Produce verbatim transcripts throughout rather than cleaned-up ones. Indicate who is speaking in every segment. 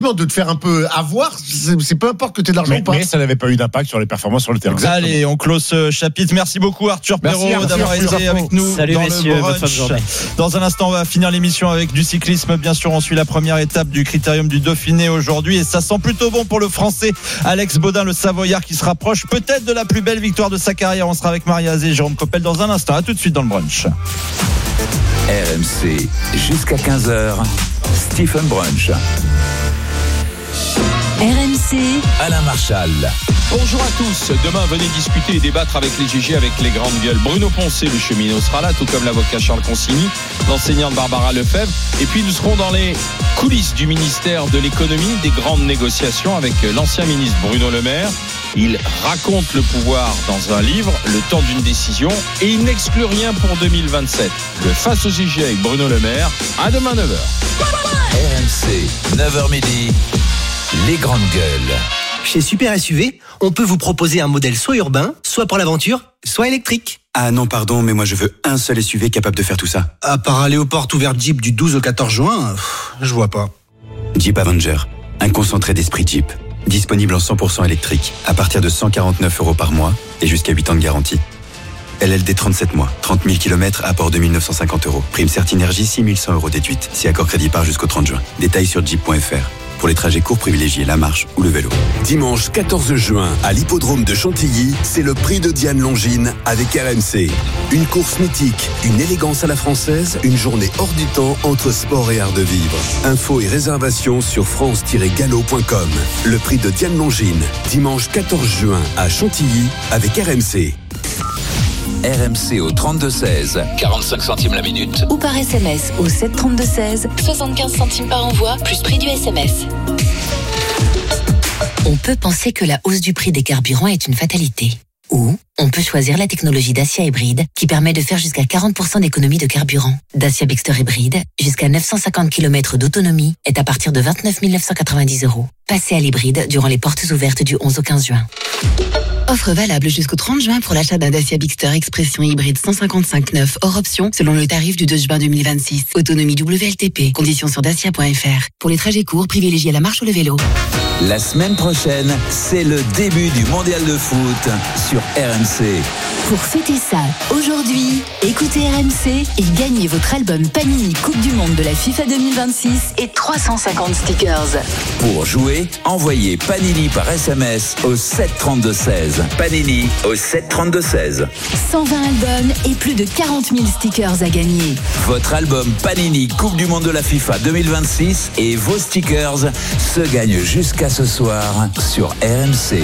Speaker 1: de te faire un peu avoir, c'est, c'est peu importe que tu aies de l'argent
Speaker 2: mais,
Speaker 1: ou pas.
Speaker 2: Mais ça n'avait pas eu d'impact sur les performances sur le terrain.
Speaker 3: Exactement. Allez, on close ce chapitre. Merci beaucoup Arthur Perrault
Speaker 1: Merci,
Speaker 3: d'avoir
Speaker 1: Arthur,
Speaker 3: été avec nous.
Speaker 4: Salut
Speaker 3: dans
Speaker 4: messieurs,
Speaker 3: le
Speaker 4: bonne fin de journée.
Speaker 3: Dans un instant, on va finir l'émission avec du cyclisme. Bien sûr, on suit la première étape du Critérium du Dauphiné aujourd'hui et ça sent plutôt bon pour le Français Alex Baudin, le Savoyard, qui se rapproche peut-être de la plus belle victoire de sa carrière. On sera avec Maria Azé et Jérôme Coppel dans un instant. À tout de suite dans le brunch.
Speaker 5: R M C jusqu'à quinze heures. Stephen Brunch.
Speaker 6: R M C,
Speaker 5: Alain Marchal.
Speaker 7: Bonjour à tous. Demain, venez discuter et débattre avec les G G, avec les grandes gueules. Bruno Poncet, le cheminot, sera là, tout comme l'avocat Charles Consigny, l'enseignante Barbara Lefebvre. Et puis, nous serons dans les coulisses du ministère de l'économie, des grandes négociations avec l'ancien ministre Bruno Le Maire. Il raconte le pouvoir dans un livre, le temps d'une décision, et il n'exclut rien pour deux mille vingt-sept. Le Face aux G G avec Bruno Le Maire, à demain neuf heures.
Speaker 5: R M C, neuf heures midi. Les grandes gueules.
Speaker 8: Chez Super S U V, on peut vous proposer un modèle soit urbain, soit pour l'aventure, soit électrique.
Speaker 9: Ah non, pardon, mais moi je veux un seul S U V capable de faire tout ça.
Speaker 8: À part aller aux portes ouvertes Jeep du douze au quatorze juin, pff, je vois pas.
Speaker 9: Jeep Avenger, un concentré d'esprit Jeep. Disponible en cent pour cent électrique, à partir de cent quarante-neuf euros par mois et jusqu'à huit ans de garantie. L L D trente-sept mois, trente mille kilomètres, apport deux mille neuf cent cinquante euros. Prime Certinergie, six mille cent euros déduite. Si accord crédit par jusqu'au trente juin. Détails sur jeep point f r. Pour les trajets courts, privilégiez la marche ou le vélo.
Speaker 10: Dimanche quatorze juin, à l'hippodrome de Chantilly, c'est le prix de Diane Longine avec R M C. Une course mythique, une élégance à la française, une journée hors du temps entre sport et art de vivre. Infos et réservations sur france tiret galop point com. Le prix de Diane Longine, dimanche quatorze juin à Chantilly avec R M C.
Speaker 5: R M C au trente-deux seize, quarante-cinq centimes la minute.
Speaker 6: ou par S M S au sept trente-deux seize, soixante-quinze centimes par envoi, plus prix du S M S. On peut penser que la hausse du prix des carburants est une fatalité. Ou on peut choisir la technologie Dacia Hybride qui permet de faire jusqu'à quarante pour cent d'économie de carburant. Dacia Bigster Hybride, jusqu'à neuf cent cinquante kilomètres d'autonomie, est à partir de vingt-neuf mille neuf cent quatre-vingt-dix euros. Passez à l'hybride durant les portes ouvertes du onze au quinze juin. Offre valable jusqu'au trente juin pour l'achat d'un Dacia Bigster Expression hybride cent cinquante-cinq neuf hors option selon le tarif du deux juin deux mille vingt-six. Autonomie W L T P. Conditions sur dacia point f r. Pour les trajets courts, privilégiez la marche ou le vélo.
Speaker 5: La semaine prochaine, c'est le début du mondial de foot sur R M C.
Speaker 6: Pour fêter ça, aujourd'hui, écoutez R M C et gagnez votre album Panini Coupe du Monde de la FIFA deux mille vingt-six et trois cent cinquante stickers.
Speaker 5: Pour jouer, envoyez Panini par S M S au sept trente-deux seize. Panini au sept trente-deux seize.
Speaker 6: cent vingt albums et plus de quarante mille stickers à gagner.
Speaker 5: Votre album Panini Coupe du Monde de la FIFA deux mille vingt-six et vos stickers se gagnent jusqu'à ce soir sur R M C.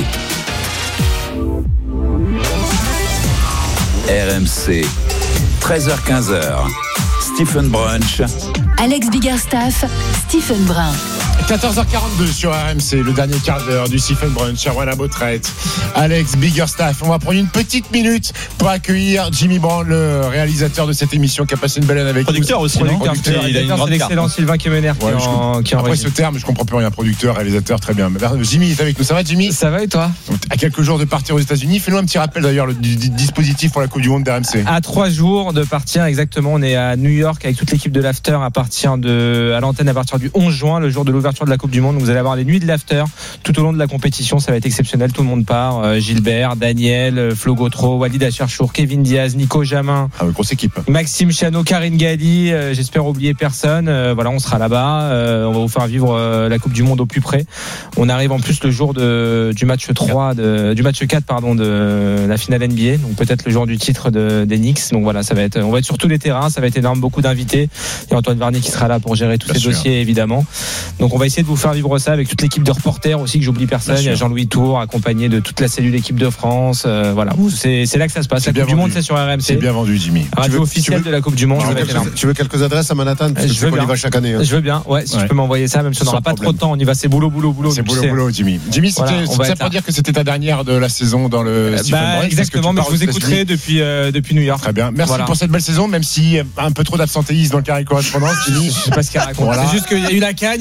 Speaker 5: R M C, treize heures quinze. Stephen Brunch.
Speaker 6: Alex Biggerstaff, Stephen Brun.
Speaker 2: quatorze heures quarante-deux sur R M C, le dernier quart d'heure du Stephen Brunch, Erwan Abotret, Alex Biggerstaff. On va prendre une petite minute pour accueillir Jimmy Brand, le réalisateur de cette émission qui a passé une belle année avec
Speaker 3: producteur
Speaker 2: nous.
Speaker 3: aussi,
Speaker 2: producteur,
Speaker 3: producteur,
Speaker 2: producteur,
Speaker 3: il a une grande
Speaker 4: l'excellent
Speaker 3: carte.
Speaker 4: Sylvain Kemener qui
Speaker 2: Ouais,
Speaker 4: est en, qui est en
Speaker 2: après
Speaker 4: régie.
Speaker 2: ce terme, je comprends plus rien. Producteur, réalisateur, très bien. Jimmy est avec nous. Ça va, Jimmy?
Speaker 4: Ça va et toi?
Speaker 2: Donc, à quelques jours de partir aux États-Unis, fais-nous un petit rappel d'ailleurs le, du, du dispositif pour la Coupe du Monde d'R M C.
Speaker 4: À trois jours de partir, exactement. On est à New York avec toute l'équipe de l'After à partir de, à l'antenne à partir du onze juin, le jour de l'ouverture de la Coupe du Monde. Donc, vous allez avoir les nuits de l'After tout au long de la compétition. Ça va être exceptionnel. Tout le monde part. Euh, Gilbert, Daniel, Flo Gautreau, Walid Acharchour, Kevin Diaz, Nico Jamin.
Speaker 2: Ah, grosse équipe.
Speaker 4: Maxime Chano, Karine Galli. Euh, j'espère oublier personne. Euh, voilà, on sera là-bas. Euh, on va vous faire vivre euh, la Coupe du Monde au plus près. On arrive en plus le jour de, du match trois, de, du match quatre, pardon, de la finale N B A. Donc peut-être le jour du titre de, des Knicks. Donc voilà, ça va être, on va être sur tous les terrains. Ça va être énorme, beaucoup d'invités. Il y a Antoine Varnier qui sera là pour gérer tous
Speaker 2: Bien
Speaker 4: ces
Speaker 2: sûr.
Speaker 4: dossiers, évidemment. Donc on va essayer de vous faire vivre ça avec toute l'équipe de reporters aussi, que j'oublie personne.
Speaker 2: Bien
Speaker 4: Il y a
Speaker 2: sûr.
Speaker 4: Jean-Louis Tour, accompagné de toute la cellule équipe de France. Euh, voilà, c'est, c'est là que ça se passe.
Speaker 2: C'est
Speaker 4: La
Speaker 2: bien
Speaker 4: Coupe du
Speaker 2: vendu.
Speaker 4: Monde, c'est sur R M C.
Speaker 2: C'est bien vendu, Jimmy.
Speaker 4: Radio
Speaker 1: Tu veux-
Speaker 4: officielle
Speaker 1: tu veux-
Speaker 4: de la Coupe du Monde.
Speaker 1: Tu
Speaker 4: Ça
Speaker 1: veux,
Speaker 4: va être énorme.
Speaker 1: quelques, tu veux quelques adresses à Manhattan parce que
Speaker 4: Je
Speaker 1: tu sais
Speaker 4: veux
Speaker 1: qu'on y
Speaker 4: bien.
Speaker 1: va chaque année. hein.
Speaker 4: Je veux bien, ouais, si
Speaker 2: Ouais.
Speaker 4: tu peux m'envoyer ça, même si on
Speaker 2: Sans
Speaker 4: n'aura pas
Speaker 2: problème.
Speaker 4: trop de temps, on y va, c'est boulot, boulot, boulot.
Speaker 2: C'est
Speaker 4: tu
Speaker 2: boulot,
Speaker 4: sais.
Speaker 2: boulot, Jimmy. Jimmy, c'était,
Speaker 4: Voilà, on
Speaker 2: c'est
Speaker 4: va
Speaker 2: ça
Speaker 4: être
Speaker 2: pour
Speaker 4: là.
Speaker 2: dire que c'était ta dernière de la saison dans le
Speaker 4: Euh,
Speaker 2: Stephen
Speaker 4: bah,
Speaker 2: Brunch, parce que
Speaker 4: exactement,
Speaker 2: tu
Speaker 4: mais
Speaker 2: pars
Speaker 4: je vous
Speaker 2: aux États-Unis.
Speaker 4: écouterai depuis, euh, depuis New York.
Speaker 2: Très bien. Merci
Speaker 4: Voilà.
Speaker 2: pour cette belle saison, même si un peu trop d'absentéisme dans le carré correspondance, Jimmy.
Speaker 4: Je sais pas ce qu'il raconte.
Speaker 2: Voilà.
Speaker 4: C'est juste qu'il y a eu la Cannes, il y a la Coupe du Monde.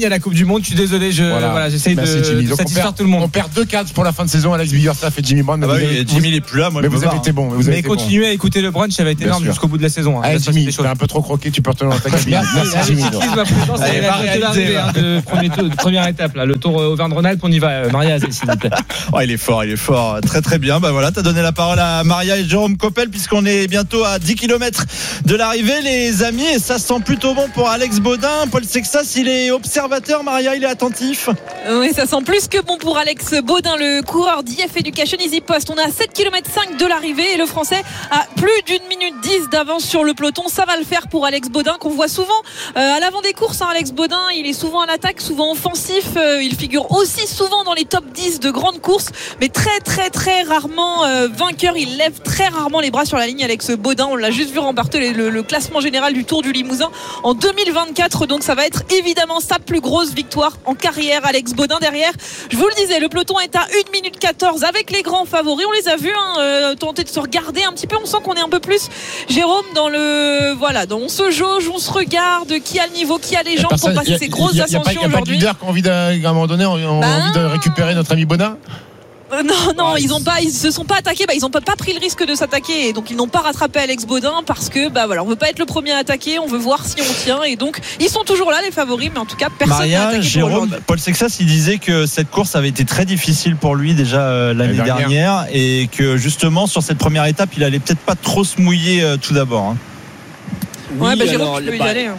Speaker 4: monde. Je suis désolé, je,
Speaker 2: Voilà.
Speaker 4: voilà, j'essaye de,
Speaker 2: Merci, Jimmy.
Speaker 4: de
Speaker 2: Donc, on
Speaker 4: satisfaire
Speaker 2: perd-
Speaker 4: tout le monde.
Speaker 2: On perd deux cadres pour la fin de saison, Alex Biggerstaff et Jimmy Brown.
Speaker 3: Ah bah
Speaker 2: vous
Speaker 3: oui,
Speaker 2: avez-
Speaker 3: Jimmy il est plus là, moi
Speaker 2: mais
Speaker 3: je peux
Speaker 2: vous
Speaker 3: voir,
Speaker 2: avez été
Speaker 3: hein.
Speaker 2: bon. Vous avez
Speaker 4: Mais
Speaker 2: été bon.
Speaker 4: continuez à écouter le brunch, ça va être
Speaker 2: Bien
Speaker 4: énorme
Speaker 2: sûr.
Speaker 4: jusqu'au bout de la saison. hein.
Speaker 2: Allez,
Speaker 4: Ça, ça,
Speaker 2: Jimmy,
Speaker 4: c'est des choses.
Speaker 2: t'es un peu trop croqué, tu peux retourner dans ta cabine. Merci,
Speaker 4: Allez,
Speaker 2: Jimmy.
Speaker 4: Cyclisme, ma prudence,
Speaker 3: Allez,
Speaker 4: c'est la
Speaker 3: Maria
Speaker 4: côté d'arrivée,
Speaker 3: Alzheimer.
Speaker 4: hein, de premier tour- de première étape, là, le tour euh, Auvergne-Rhône-Alpes, on y va, euh, Maria Azé, s'il vous plaît.
Speaker 3: Oh, il est fort, il est fort. Très très bien. Bah voilà, t'as donné la parole à Maria et Jérôme Coppel puisqu'on est bientôt à dix kilomètres de l'arrivée, les amis. Et ça sent plutôt bon pour Alex Baudin. Paul Sexas, il est observateur. Maria, il est attentif.
Speaker 11: Oui, ça sent plus que bon pour Alex Baudin, le coureur d'I F Education Easy Post. On est à sept kilomètres cinq de l'arrivée et le Français a plus d'une minute dix d'avance sur le peloton. Ça va le faire pour Alex Baudin, qu'on voit souvent euh, à l'avant des courses. Hein. Alex Baudin, il est souvent à l'attaque, souvent offensif. Euh, il figure aussi souvent dans les top dix de grandes courses, mais très très très rarement euh, vainqueur. Il lève très rarement les bras sur la ligne, Alex Baudin. On l'a juste vu remporter le, le classement général du Tour du Limousin en deux mille vingt-quatre. Donc ça va être évidemment sa plus grosse victoire en carrière. Alex Baudin derrière. Je vous le disais, le peloton est à une minute quatorze avec les grands favoris. On les a vus hein, euh, tenter de se regarder un petit peu. On sent qu'on est un peu plus, Jérôme, dans le voilà, dans, on se jauge, on se regarde, qui a le niveau, qui a les jambes pour passer ces grosses ascensions
Speaker 2: aujourd'hui. Il n'y a pas de
Speaker 11: aujourd'hui.
Speaker 2: leader qui a envie de, à un moment donné, on, on
Speaker 11: Bah,
Speaker 2: a envie de récupérer notre ami Baudin.
Speaker 11: Euh, non, non, ils ont pas, ils se sont pas attaqués. Bah, ils ont pas, pas pris le risque de s'attaquer, et donc ils n'ont pas rattrapé Alex Baudin parce que, bah voilà, on veut pas être le premier à attaquer. On veut voir si on tient, et donc ils sont toujours là, les favoris, mais en tout cas personne n'a
Speaker 3: Maria,
Speaker 11: attaqué pour
Speaker 3: Jérôme,
Speaker 11: aujourd'hui.
Speaker 3: Paul Sexas, il disait que cette course avait été très difficile pour lui déjà euh, l'année
Speaker 2: L'année
Speaker 3: dernière. et que justement sur cette première étape, il allait peut-être pas trop se mouiller euh, tout d'abord. hein.
Speaker 11: Ouais,
Speaker 12: Oui,
Speaker 11: bah Jérôme,
Speaker 12: alors,
Speaker 11: tu peux y
Speaker 12: bah,
Speaker 11: aller. hein.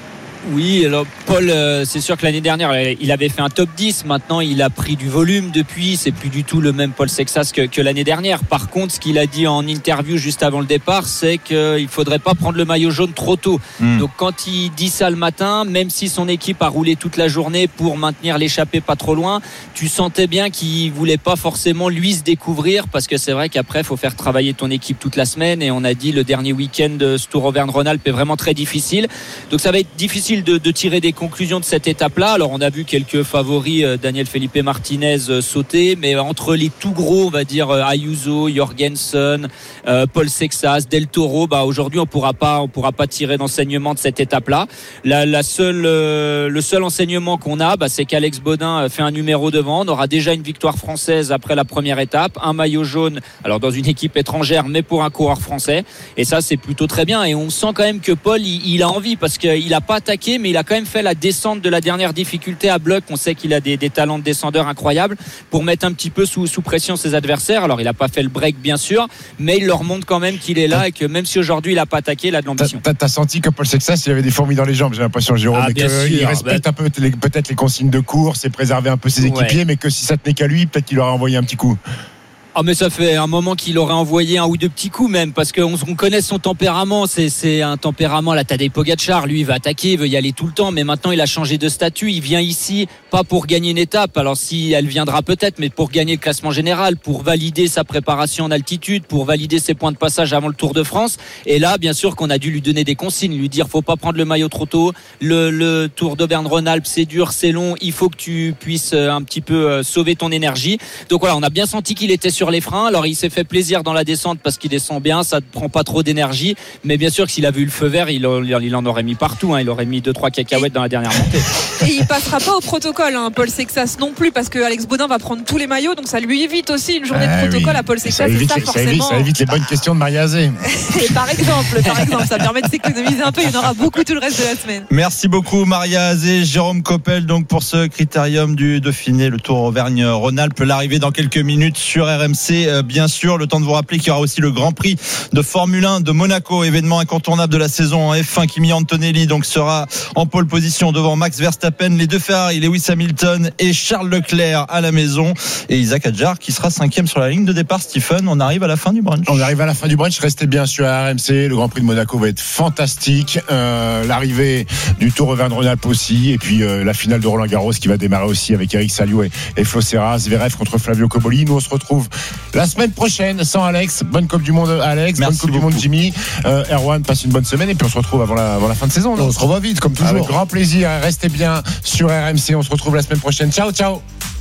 Speaker 12: Oui, alors Paul, euh, c'est sûr que l'année dernière, il avait fait un top dix. Maintenant, il a pris du volume depuis. C'est plus du tout le même Paul Sexas que, que l'année dernière. Par contre, ce qu'il a dit en interview juste avant le départ, c'est qu'il faudrait pas prendre le maillot jaune trop tôt.
Speaker 3: Mm.
Speaker 12: Donc, quand il dit ça le matin, même si son équipe a roulé toute la journée pour maintenir l'échappée pas trop loin, tu sentais bien qu'il voulait pas forcément lui se découvrir, parce que c'est vrai qu'après, il faut faire travailler ton équipe toute la semaine. Et on a dit le dernier week-end de ce Tour Auvergne-Rhône-Alpes est vraiment très difficile. Donc, ça va être difficile De, de tirer des conclusions de cette étape-là. Alors on a vu quelques favoris, euh, Daniel Felipe Martinez euh, sauter, mais entre les tout gros, on va dire euh, Ayuso, Jorgensen, euh, Paul Sexas, Del Toro, bah aujourd'hui on pourra pas, on pourra pas tirer d'enseignement de cette étape-là. La, la seule, euh, le seul enseignement qu'on a, bah, c'est qu'Alex Baudin fait un numéro devant. On aura déjà une victoire française après la première étape, un maillot jaune, alors dans une équipe étrangère, mais pour un coureur français. Et ça c'est plutôt très bien. Et on sent quand même que Paul, il, il a envie, parce qu'il a pas attaqué, mais il a quand même fait la descente de la dernière difficulté à bloc. On sait qu'il a des, des talents de descendeur incroyables pour mettre un petit peu sous, sous pression ses adversaires. Alors il n'a pas fait le break bien sûr, mais il leur montre quand même qu'il est là et que même si aujourd'hui il n'a pas attaqué, il a de l'ambition.
Speaker 2: T'as, t'as senti que Paul Sexas, il avait des fourmis dans les jambes, j'ai l'impression, Jérôme,
Speaker 12: Ah,
Speaker 2: et
Speaker 12: bien
Speaker 2: qu'il
Speaker 12: sûr,
Speaker 2: respecte
Speaker 12: bah...
Speaker 2: un peu les, peut-être les consignes de course et préserver un peu ses équipiers, ouais. Mais que si ça tenait qu'à lui, peut-être qu'il aurait envoyé un petit coup.
Speaker 12: Ah mais ça fait un moment qu'il aurait envoyé un ou deux petits coups même, parce qu'on on connaît son tempérament. C'est, c'est un tempérament, la Tadej Pogacar, lui il va attaquer, il veut y aller tout le temps, mais maintenant il a changé de statut. Il vient ici pas pour gagner une étape, alors si elle viendra peut-être, mais pour gagner le classement général, pour valider sa préparation en altitude, pour valider ses points de passage avant le Tour de France. Et là bien sûr qu'on a dû lui donner des consignes, lui dire faut pas prendre le maillot trop tôt, le, le Tour d'Auvergne-Rhône-Alpes c'est dur, c'est long, il faut que tu puisses un petit peu sauver ton énergie. Donc voilà, on a bien senti qu'il était sur les freins. Alors il s'est fait plaisir dans la descente parce qu'il descend bien, ça ne prend pas trop d'énergie, mais bien sûr que s'il avait eu le feu vert, il, il en aurait mis partout, hein. Il aurait mis deux trois cacahuètes dans la dernière montée.
Speaker 11: Et il passera pas au protocole, hein, Paul Sexas non plus, parce que Alex Baudin va prendre tous les maillots, donc ça lui évite aussi une journée
Speaker 2: ah,
Speaker 11: de protocole
Speaker 2: oui.
Speaker 11: à Paul Sexas.
Speaker 2: Ça évite,
Speaker 11: et ça,
Speaker 2: ça,
Speaker 11: forcément...
Speaker 2: évite, ça évite les bonnes questions de Maria Azé.
Speaker 11: Et par exemple, par exemple, ça permet de s'économiser un peu. Il y en aura beaucoup tout le reste de la semaine.
Speaker 3: Merci beaucoup Maria Azé, Jérôme Coppel, donc pour ce critérium du Dauphiné, le Tour Auvergne-Rhône-Alpes, l'arrivée dans quelques minutes sur R M C, euh, bien sûr. Le temps de vous rappeler qu'il y aura aussi le Grand Prix de Formule un de Monaco, événement incontournable de la saison en F un. Kimi Antonelli donc sera en pole position devant Max Verstappen, les deux Ferrari, Lewis Hamilton et Charles Leclerc à la maison, et Isaac Hadjar qui sera cinquième sur la ligne de départ. Stephen, on arrive à la fin du brunch.
Speaker 2: On arrive à la fin du brunch, restez bien sur R M C, le Grand Prix de Monaco va être fantastique, euh, l'arrivée du Tour Auvergne-Rhône-Alpes aussi, et puis euh, la finale de Roland-Garros qui va démarrer aussi avec Eric Salio et, et Flo Serra, Zverev contre Flavio Cobolli. Nous on se retrouve la semaine prochaine sans Alex. Bonne Coupe du Monde Alex,
Speaker 3: Merci
Speaker 2: bonne Coupe
Speaker 3: beaucoup.
Speaker 2: du Monde Jimmy, euh, Erwan passe une bonne semaine et puis on se retrouve avant la, avant la fin de saison.
Speaker 1: On se revoit vite comme toujours.
Speaker 2: Avec grand plaisir, restez bien sur R M C, on se retrouve la semaine prochaine. Ciao ciao.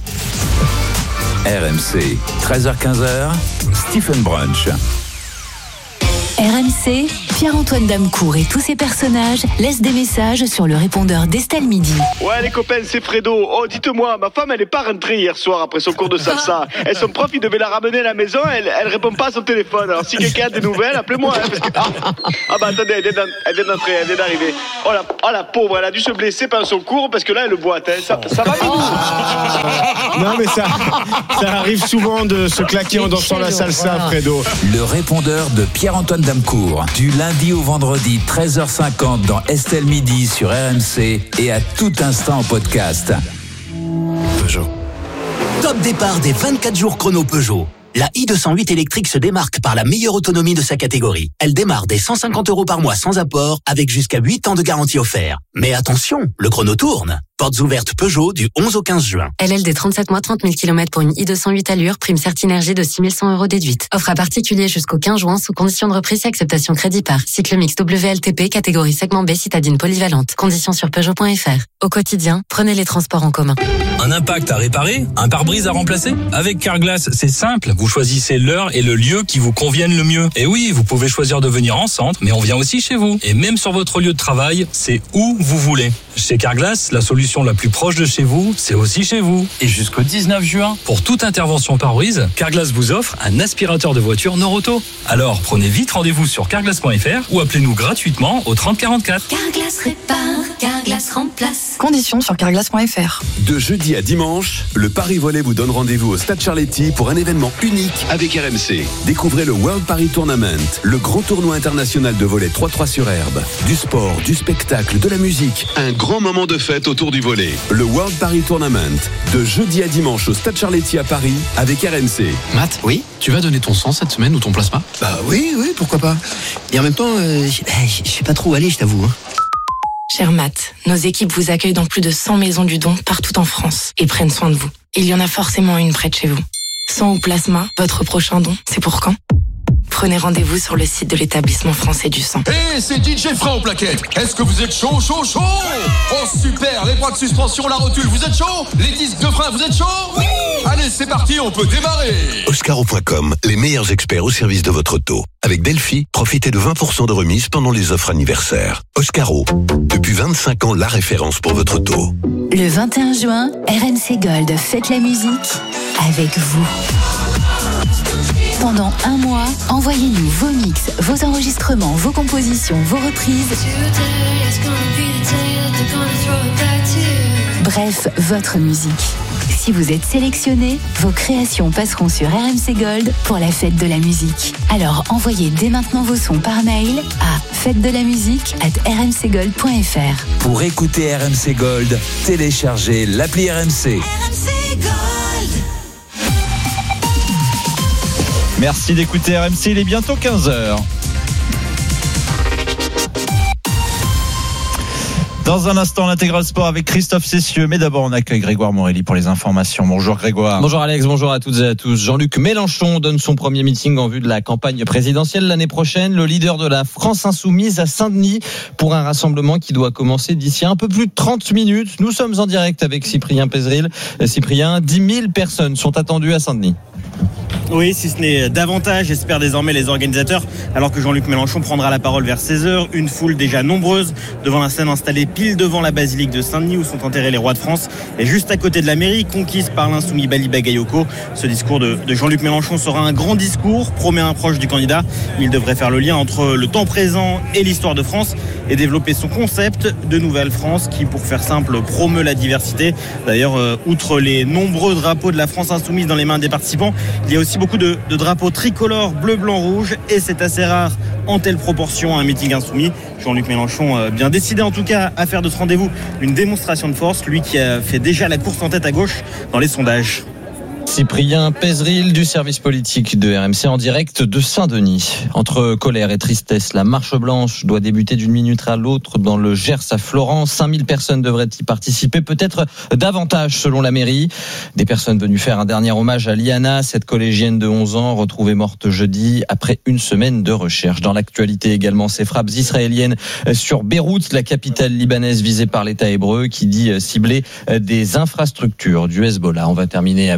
Speaker 5: R M C, treize heures quinze, Stephen Brunch.
Speaker 6: R M C
Speaker 13: Pierre-Antoine Damecourt et tous ses personnages laissent des messages sur le répondeur d'Estelle Midi.
Speaker 14: Ouais les copains, c'est Fredo. Oh dites-moi, ma femme elle est pas rentrée hier soir après son cours de salsa. Et son prof il devait la ramener à la maison, elle, elle répond pas à son téléphone. Alors si quelqu'un a des nouvelles, appelez-moi. Hein, parce que... ah. ah bah attendez, elle vient d'entrer, elle vient d'arriver. Oh la, oh la pauvre, elle a dû se blesser pendant son cours parce que là elle le boite. Hein. Ça, ça va
Speaker 15: oh. Non mais ça, ça arrive souvent de se claquer en dansant la salsa, Fredo.
Speaker 5: Le répondeur de Pierre-Antoine Damecourt, du lundi au vendredi treize heures cinquante dans Estelle Midi sur R M C et à tout instant en podcast.
Speaker 16: Peugeot. Top départ des vingt-quatre jours chrono Peugeot. La i deux cent huit électrique se démarque par la meilleure autonomie de sa catégorie. Elle démarre dès cent cinquante euros par mois sans apport, avec jusqu'à huit ans de garantie offerte. Mais attention, le chrono tourne. Portes ouvertes Peugeot du onze au quinze juin.
Speaker 17: L L D trente-sept mois, trente mille kilomètres pour une i deux cent huit allure, prime Certinergie de six mille cent euros déduite. Offre à particulier jusqu'au quinze juin sous condition de reprise et acceptation crédit par. Cycle mix W L T P, catégorie segment B, citadine polyvalente. Conditions sur Peugeot point F R. Au quotidien, prenez les transports en commun.
Speaker 18: Un impact à réparer? Un pare-brise à remplacer? Avec Carglass, c'est simple. Vous choisissez l'heure et le lieu qui vous conviennent le mieux. Et oui, vous pouvez choisir de venir en centre, mais on vient aussi chez vous. Et même sur votre lieu de travail, c'est où vous voulez. Chez Carglass, la solution la plus proche de chez vous, c'est aussi chez vous. Et jusqu'au dix-neuf juin, pour toute intervention pare-brise, Carglass vous offre un aspirateur de voiture Noroto. Alors, prenez vite rendez-vous sur carglass point F R ou appelez-nous gratuitement au trente quarante-quatre.
Speaker 13: Carglass répare, Carglass remplace.
Speaker 19: Conditions sur carglass point F R.
Speaker 10: De jeudi à dimanche, le Paris Volley vous donne rendez-vous au Stade Charletti pour un événement unique avec R M C. Découvrez le World Paris Tournament, le grand tournoi international de volley trois trois sur herbe. Du sport, du spectacle, de la musique, un grand moment de fête autour du volley. Le World Paris Tournament, de jeudi à dimanche au Stade Charletti à Paris avec R M C.
Speaker 20: Matt, oui, tu vas donner ton sang cette semaine ou ton plasma?
Speaker 21: Bah oui, oui, pourquoi pas. Et en même temps, euh, je sais pas trop où aller, je t'avoue. Hein.
Speaker 19: Cher Matt, nos équipes vous accueillent dans plus de cent maisons du don partout en France et prennent soin de vous. Il y en a forcément une près de chez vous. Sang ou plasma, votre prochain don, c'est pour quand? Prenez rendez-vous sur le site de l'établissement français du sang.
Speaker 22: Hé, hey, c'est D J Frein aux plaquettes. Est-ce que vous êtes chaud, chaud, chaud? Oh super, les bras de suspension, la rotule, vous êtes chaud? Les disques de frein, vous êtes chaud? Oui. Allez, c'est parti, on peut démarrer.
Speaker 23: Oscaro point com, les meilleurs experts au service de votre auto. Avec Delphi, profitez de vingt pour cent de remise pendant les offres anniversaires. Oscaro, depuis vingt-cinq ans, la référence pour votre auto.
Speaker 13: Le vingt et un juin, R M C Gold fête la musique avec vous. Pendant un mois, envoyez-nous vos mix, vos enregistrements, vos compositions, vos reprises. Bref, votre musique. Si vous êtes sélectionné, vos créations passeront sur R M C Gold pour la fête de la musique. Alors envoyez dès maintenant vos sons par mail à fête de la musique arobase r m c gold point f r.
Speaker 5: Pour écouter R M C Gold, téléchargez l'appli R M C.
Speaker 13: R M C Gold.
Speaker 3: Merci d'écouter R M C, il est bientôt quinze heures. Dans un instant, l'intégral sport avec Christophe Cessieux. Mais d'abord, on accueille Grégoire Morelli pour les informations. Bonjour Grégoire.
Speaker 24: Bonjour Alex, bonjour à toutes et à tous. Jean-Luc Mélenchon donne son premier meeting en vue de la campagne présidentielle l'année prochaine. Le leader de la France Insoumise à Saint-Denis pour un rassemblement qui doit commencer d'ici un peu plus de trente minutes. Nous sommes en direct avec Cyprien Pézeril. Cyprien, dix mille personnes sont attendues à Saint-Denis.
Speaker 25: Oui, si ce n'est davantage, espèrent désormais les organisateurs, alors que Jean-Luc Mélenchon prendra la parole vers seize heures. Une foule déjà nombreuse devant la scène installée pile devant la basilique de Saint-Denis où sont enterrés les rois de France et juste à côté de la mairie conquise par l'insoumis Bali Bagayoko. Ce discours de, de Jean-Luc Mélenchon sera un grand discours, promet un proche du candidat. Il devrait faire le lien entre le temps présent et l'histoire de France et développer son concept de Nouvelle France qui, pour faire simple, promeut la diversité. D'ailleurs, euh, outre les nombreux drapeaux de la France insoumise dans les mains des participants, il y a aussi beaucoup de, de drapeaux tricolores bleu, blanc, rouge et c'est assez rare en telle proportion à un meeting insoumis. Jean-Luc Mélenchon euh, bien décidé en tout cas à faire de ce rendez-vous une démonstration de force, lui qui a fait déjà la course en tête à gauche dans les sondages.
Speaker 24: Cyprien Pézeril du service politique de R M C en direct de Saint-Denis. Entre colère et tristesse, la marche blanche doit débuter d'une minute à l'autre dans le Gers à Florence. cinq mille personnes devraient y participer, peut-être davantage selon la mairie. Des personnes venues faire un dernier hommage à Liana, cette collégienne de onze ans retrouvée morte jeudi après une semaine de recherche. Dans l'actualité également, ces frappes israéliennes sur Beyrouth, la capitale libanaise visée par l'État hébreu qui dit cibler des infrastructures du Hezbollah. On va terminer avec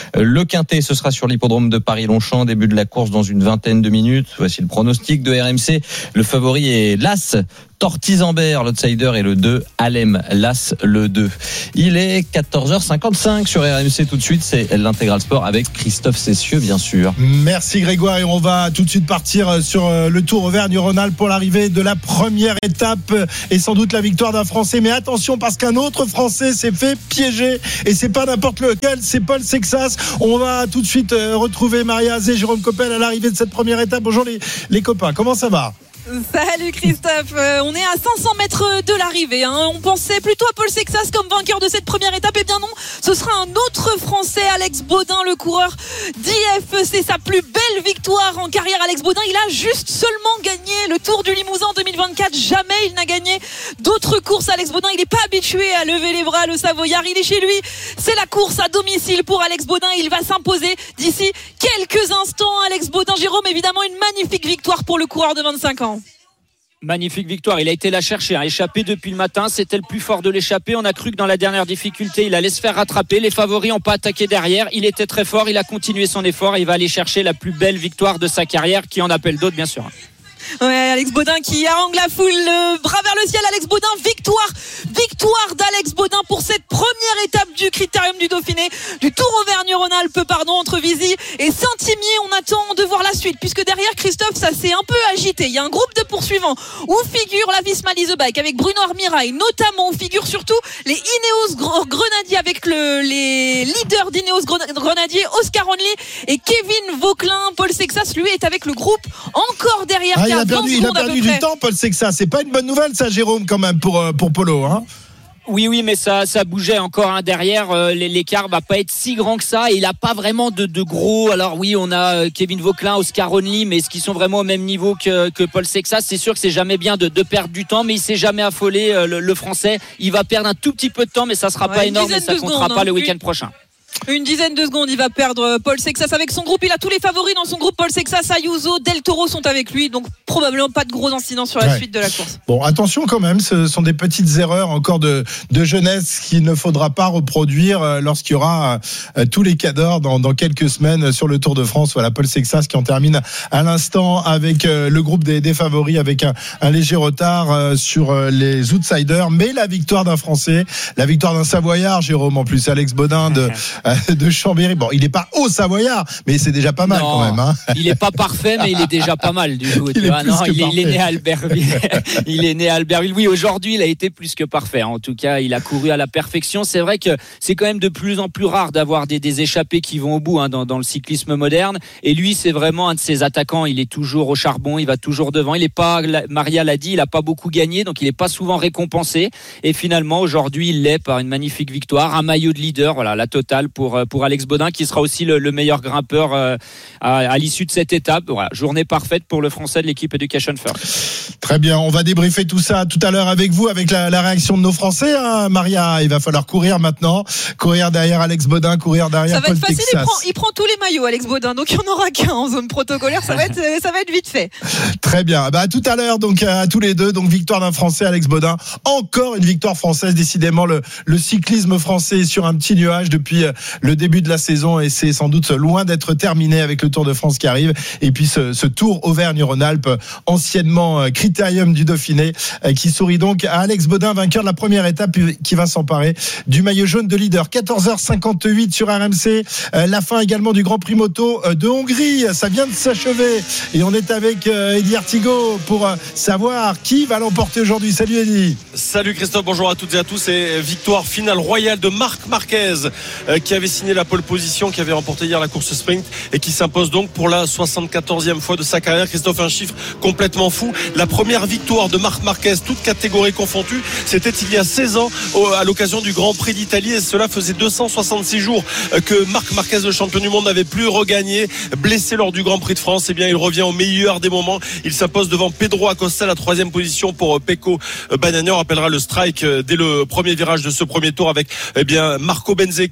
Speaker 24: Le Quintet, ce sera sur l'hippodrome de Paris-Longchamp, début de la course dans une vingtaine de minutes. Voici le pronostic de R M C. Le favori est l'As Tortizambert, l'outsider, et le deux, Alem, l'As, le deux. Il est quatorze heures cinquante-cinq sur R M C. Tout de suite, c'est l'Intégral Sport avec Christophe Cessieux, bien sûr.
Speaker 4: Merci Grégoire, et on va tout de suite partir sur le Tour Auvergne-Rhône-Alpes pour l'arrivée de la première étape et sans doute la victoire d'un Français. Mais attention, parce qu'un autre Français s'est fait piéger, et c'est pas n'importe lequel, c'est Paul Sexas. On va tout de suite retrouver Maria Azé, Jérôme Coppel à l'arrivée de cette première étape. Bonjour les, les copains, comment ça va ?
Speaker 11: Salut Christophe, euh, on est à cinq cents mètres de l'arrivée, hein. On pensait plutôt à Paul Sexas comme vainqueur de cette première étape. Eh bien non, ce sera un autre Français, Alex Baudin, le coureur d'I F. C'est sa plus belle victoire en carrière. Alex Baudin, il a juste seulement gagné le Tour du Limousin en deux mille vingt-quatre. Jamais il n'a gagné d'autres courses. Alex Baudin, il n'est pas habitué à lever les bras, le Savoyard. Il est chez lui, c'est la course à domicile pour Alex Baudin. Il va s'imposer d'ici quelques instants. Alex Baudin, Jérôme, évidemment une magnifique victoire pour le coureur de vingt-cinq ans.
Speaker 7: Magnifique victoire, il a été la chercher, hein. Échappé depuis le matin, c'était le plus fort de l'échappée. On a cru que dans la dernière difficulté, il allait se faire rattraper. Les favoris n'ont pas attaqué derrière, il était très fort, il a continué son effort et il va aller chercher la plus belle victoire de sa carrière, qui en appelle d'autres bien sûr.
Speaker 11: Ouais, Alex Baudin qui harangue la foule, le bras vers le ciel. Alex Baudin, victoire, victoire d'Alex Baudin pour cette première étape du Critérium du Dauphiné, du Tour Auvergne-Rhône-Alpes, pardon, entre Vizy et Saint-Imier. On attend de voir la suite, puisque derrière Christophe, ça s'est un peu agité. Il y a un groupe de poursuivants où figure la Visma Lease Bike avec Bruno Armirail, notamment, où figurent surtout les Ineos Grenadier avec le, les leaders d'Ineos Grenadier, Oscar Only et Kevin Vauquelin. Paul Sexas, lui, est avec le groupe encore derrière.
Speaker 4: Ah, il a perdu, il a perdu du temps, Paul Sexas. C'est pas une bonne nouvelle, ça, Jérôme, quand même, pour, pour Polo, hein.
Speaker 7: Oui, oui, mais ça, ça bougeait encore, hein, derrière. Euh, l'écart va pas être si grand que ça. Et il a pas vraiment de, de gros. Alors oui, on a Kevin Vauquelin, Oscar Only, mais est-ce qu'ils sont vraiment au même niveau que, que Paul Sexas? C'est sûr que c'est jamais bien de, de perdre du temps, mais il s'est jamais affolé, euh, le, le Français. Il va perdre un tout petit peu de temps, mais ça sera ouais, pas énorme et ça comptera pas hein, le week-end prochain.
Speaker 11: Une dizaine de secondes, il va perdre Paul Sexas avec son groupe. Il a tous les favoris dans son groupe. Paul Sexas, Ayuso, Del Toro sont avec lui. Donc probablement pas de gros incidents sur la ouais. suite de la course.
Speaker 4: Bon, attention quand même, ce sont des petites erreurs encore de, de jeunesse qu'il ne faudra pas reproduire lorsqu'il y aura euh, tous les cadors dans, dans quelques semaines sur le Tour de France. Voilà, Paul Sexas qui en termine à l'instant avec euh, le groupe des, des favoris, avec un, un léger retard euh, sur euh, les outsiders. Mais la victoire d'un Français, la victoire d'un Savoyard, Jérôme, en plus, Alex Baudin de de Chambéry. Bon, il n'est pas au Savoyard, mais c'est déjà pas mal non, quand même. Hein.
Speaker 7: Il n'est pas parfait, mais il est déjà pas mal du coup.
Speaker 4: Il,
Speaker 7: tu
Speaker 4: est,
Speaker 7: vois, non,
Speaker 4: il,
Speaker 7: est, il est né à Albertville. Il est né à Albertville. Oui, aujourd'hui, il a été plus que parfait. En tout cas, il a couru à la perfection. C'est vrai que c'est quand même de plus en plus rare d'avoir des, des échappés qui vont au bout hein, dans, dans le cyclisme moderne. Et lui, c'est vraiment un de ces attaquants. Il est toujours au charbon, il va toujours devant. Il est pas, Maria l'a dit, il n'a pas beaucoup gagné, donc il n'est pas souvent récompensé. Et finalement, aujourd'hui, il l'est par une magnifique victoire, un maillot de leader. Voilà, la totale pour pour Alex Baudin, qui sera aussi le, le meilleur grimpeur euh, à, à l'issue de cette étape. Voilà, journée parfaite pour le Français de l'équipe Education First.
Speaker 4: Très bien, on va débriefer tout ça tout à l'heure avec vous, avec la, la réaction de nos Français. Hein, Maria, il va falloir courir maintenant, courir derrière Alex Baudin, courir derrière Paul Sexas.
Speaker 11: Ça va être facile, il prend, il prend tous les maillots, Alex Baudin, donc il n'y en aura qu'un en zone protocolaire. Ça va être, ça va être vite fait.
Speaker 4: Très bien, bah, à tout à l'heure, donc à tous les deux. Donc victoire d'un Français, Alex Baudin. Encore une victoire française, décidément le, le cyclisme français est sur un petit nuage depuis le début de la saison, et c'est sans doute loin d'être terminé avec le Tour de France qui arrive. Et puis ce, ce Tour Auvergne-Rhône-Alpes, anciennement Critérium du Dauphiné, qui sourit donc à Alex Baudin, vainqueur de la première étape, qui va s'emparer du maillot jaune de leader. quatorze heures cinquante-huit sur R M C, la fin également du Grand Prix moto de Hongrie, ça vient de s'achever et on est avec Eddie Artigo pour savoir qui va l'emporter aujourd'hui. Salut Eddie.
Speaker 8: Salut Christophe, bonjour à toutes et à tous. Et victoire finale royale de Marc Marquez, qui avait signé la pole position, qui avait remporté hier la course sprint et qui s'impose donc pour la soixante-quatorzième fois de sa carrière. Christophe, un chiffre complètement fou. La première victoire de Marc Marquez, toutes catégories confondues, c'était il y a seize ans à l'occasion du Grand Prix d'Italie, et cela faisait deux cent soixante-six jours que Marc Marquez, le champion du monde, n'avait plus regagné. Blessé lors du Grand Prix de France, eh bien il revient au meilleur des moments. Il s'impose devant Pedro Acosta, la troisième position pour Pecco Bagnaia. On rappellera le strike dès le premier virage de ce premier tour avec eh bien Marco Bezzecchi et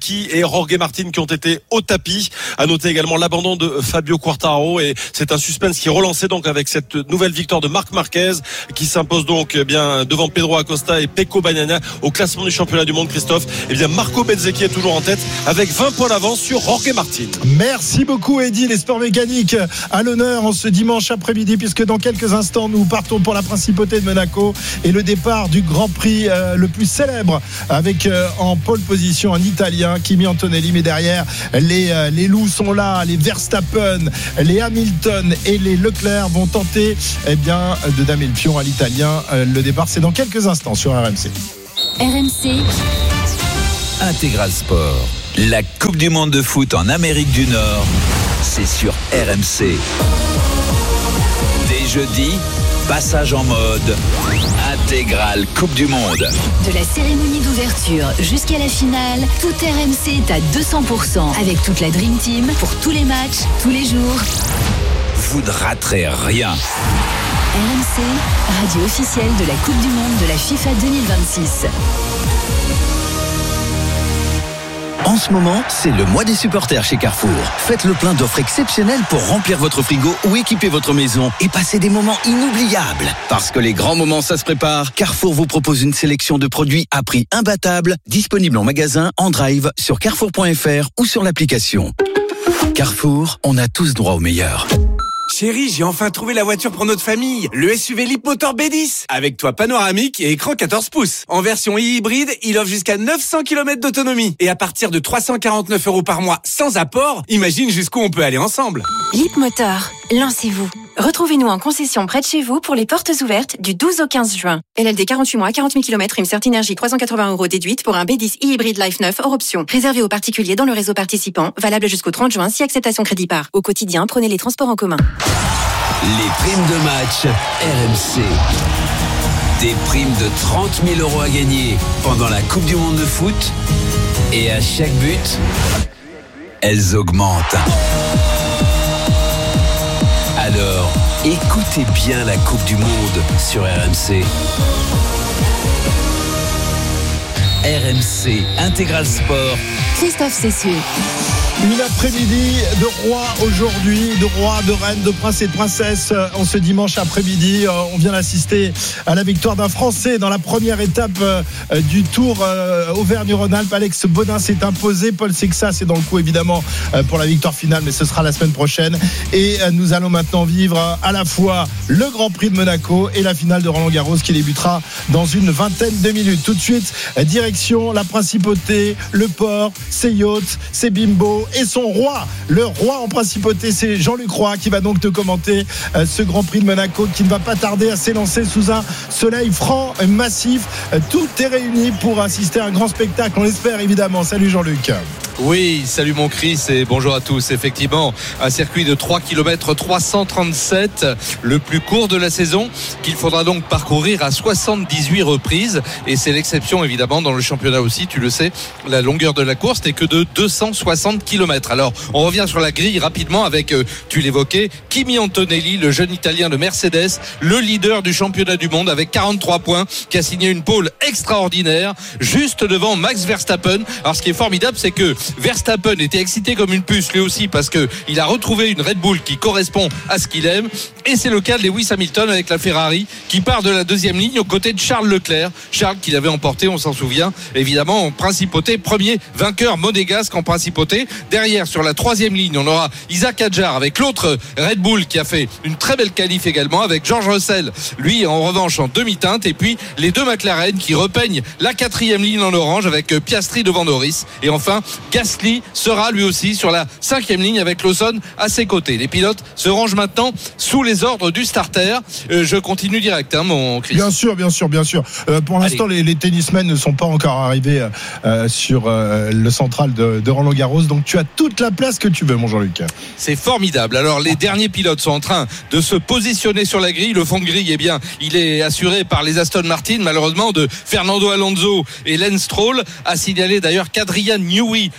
Speaker 8: Jorge Martin qui ont été au tapis. À noter également l'abandon de Fabio Quartararo et c'est un suspense qui est relancé donc avec cette nouvelle victoire de Marc Marquez qui s'impose donc eh bien devant Pedro Acosta et Pecco Bagnaia au classement du championnat du monde. Christophe, eh bien Marco Bezzecchi est toujours en tête avec vingt points d'avance sur Jorge Martin.
Speaker 4: Merci beaucoup Eddy, les sports mécaniques à l'honneur en ce dimanche après-midi puisque dans quelques instants nous partons pour la principauté de Monaco et le départ du Grand Prix euh, le plus célèbre avec euh, en pole position un Italien, Kimi Antonelli, mais derrière les, euh, les loups sont là, les Verstappen, les Hamilton et les Leclerc vont tenter eh bien, de damer le pion à l'Italien. Euh, le départ c'est dans quelques instants sur R M C.
Speaker 13: R M C
Speaker 5: Intégral Sport. La Coupe du Monde de foot en Amérique du Nord, c'est sur R M C. Dès jeudi, passage en mode Intégral Coupe du Monde.
Speaker 13: De la cérémonie d'ouverture jusqu'à la finale, tout R M C est à deux cents pour cent avec toute la Dream Team pour tous les matchs, tous les jours.
Speaker 5: Vous ne raterez rien.
Speaker 13: R M C, radio officielle de la Coupe du Monde de la FIFA deux mille vingt-six.
Speaker 1: En ce moment, c'est le mois des supporters chez Carrefour. Faites le plein d'offres exceptionnelles pour remplir votre frigo ou équiper votre maison et passer des moments inoubliables. Parce que les grands moments, ça se prépare, Carrefour vous propose une sélection de produits à prix imbattable, disponibles en magasin, en drive, sur carrefour point f r ou sur l'application. Carrefour, on a tous droit au meilleur.
Speaker 2: Chérie, j'ai enfin trouvé la voiture pour notre famille, le S U V Leapmotor B dix, avec toit panoramique et écran quatorze pouces. En version hybride, il offre jusqu'à neuf cents kilomètres d'autonomie. Et à partir de trois cent quarante-neuf euros par mois sans apport, imagine jusqu'où on peut aller ensemble.
Speaker 19: Leapmotor, lancez-vous. Retrouvez-nous en concession près de chez vous pour les portes ouvertes du douze au quinze juin. L L D quarante-huit mois, quarante mille kilomètres, une Certinergie trois cent quatre-vingts euros déduite pour un B dix e-hybride Life neuf hors option. Réservé aux particuliers dans le réseau participant, valable jusqu'au trente juin si acceptation crédit par. Au quotidien, prenez les transports en commun.
Speaker 5: Les primes de match R M C. Des primes de trente mille euros à gagner pendant la Coupe du Monde de foot. Et à chaque but, elles augmentent. Alors, écoutez bien la Coupe du Monde sur R M C. R M C Intégral Sport.
Speaker 13: Christophe Cessieux.
Speaker 4: Une après-midi de roi aujourd'hui, de roi, de reine, de prince et de princesse en ce dimanche après-midi. On vient d'assister à la victoire d'un Français dans la première étape du Tour Auvergne-Rhône-Alpes. Alex Bodin s'est imposé. Paul Sexas est dans le coup évidemment pour la victoire finale, mais ce sera la semaine prochaine. Et nous allons maintenant vivre à la fois le Grand Prix de Monaco et la finale de Roland-Garros qui débutera dans une vingtaine de minutes. Tout de suite, direction la principauté, le port, ses yachts, ses bimbos et son roi. Le roi en principauté, c'est Jean-Luc Roy qui va donc te commenter euh, ce Grand Prix de Monaco qui ne va pas tarder à s'élancer sous un soleil franc, massif. Euh, tout est réuni pour assister à un grand spectacle, on l'espère évidemment. Salut Jean-Luc.
Speaker 6: Oui, salut mon Chris et bonjour à tous. Effectivement, un circuit de trois kilomètres trois cent trente-sept, le plus court de la saison, qu'il faudra donc parcourir à soixante-dix-huit reprises. Et c'est l'exception évidemment dans le championnat aussi, tu le sais, la longueur de la course n'est que de deux cent soixante kilomètres. Alors, on revient sur la grille rapidement avec, euh, tu l'évoquais, Kimi Antonelli, le jeune Italien de Mercedes, le leader du championnat du monde avec quarante-trois points, qui a signé une pole extraordinaire, juste devant Max Verstappen. Alors, ce qui est formidable, c'est que Verstappen était excité comme une puce lui aussi parce que il a retrouvé une Red Bull qui correspond à ce qu'il aime, et c'est le cas de Lewis Hamilton avec la Ferrari qui part de la deuxième ligne aux côtés de Charles Leclerc. Charles qui l'avait emporté, on s'en souvient, évidemment en principauté, premier vainqueur monégasque en principauté. Derrière sur la troisième ligne on aura Isaac Hadjar avec l'autre Red Bull qui a fait une très belle qualif également, avec George Russell lui en revanche en demi-teinte, et puis les deux McLaren qui repeignent la quatrième ligne en orange avec Piastri devant Norris, et enfin Gasly sera lui aussi sur la cinquième ligne avec Lawson à ses côtés. Les pilotes se rangent maintenant sous les ordres du starter. Euh, je continue direct, hein, mon Chris.
Speaker 4: Bien sûr, bien sûr, bien sûr. Euh, pour l'instant, les, les tennismen ne sont pas encore arrivés euh, sur euh, le central de, de Roland-Garros. Donc, tu as toute la place que tu veux, mon Jean-Luc.
Speaker 6: C'est formidable. Alors, les derniers pilotes sont en train de se positionner sur la grille. Le fond de grille, eh bien, il est assuré par les Aston Martin, malheureusement, de Fernando Alonso et Lance Stroll. A signalé d'ailleurs qu'Adrian Newey,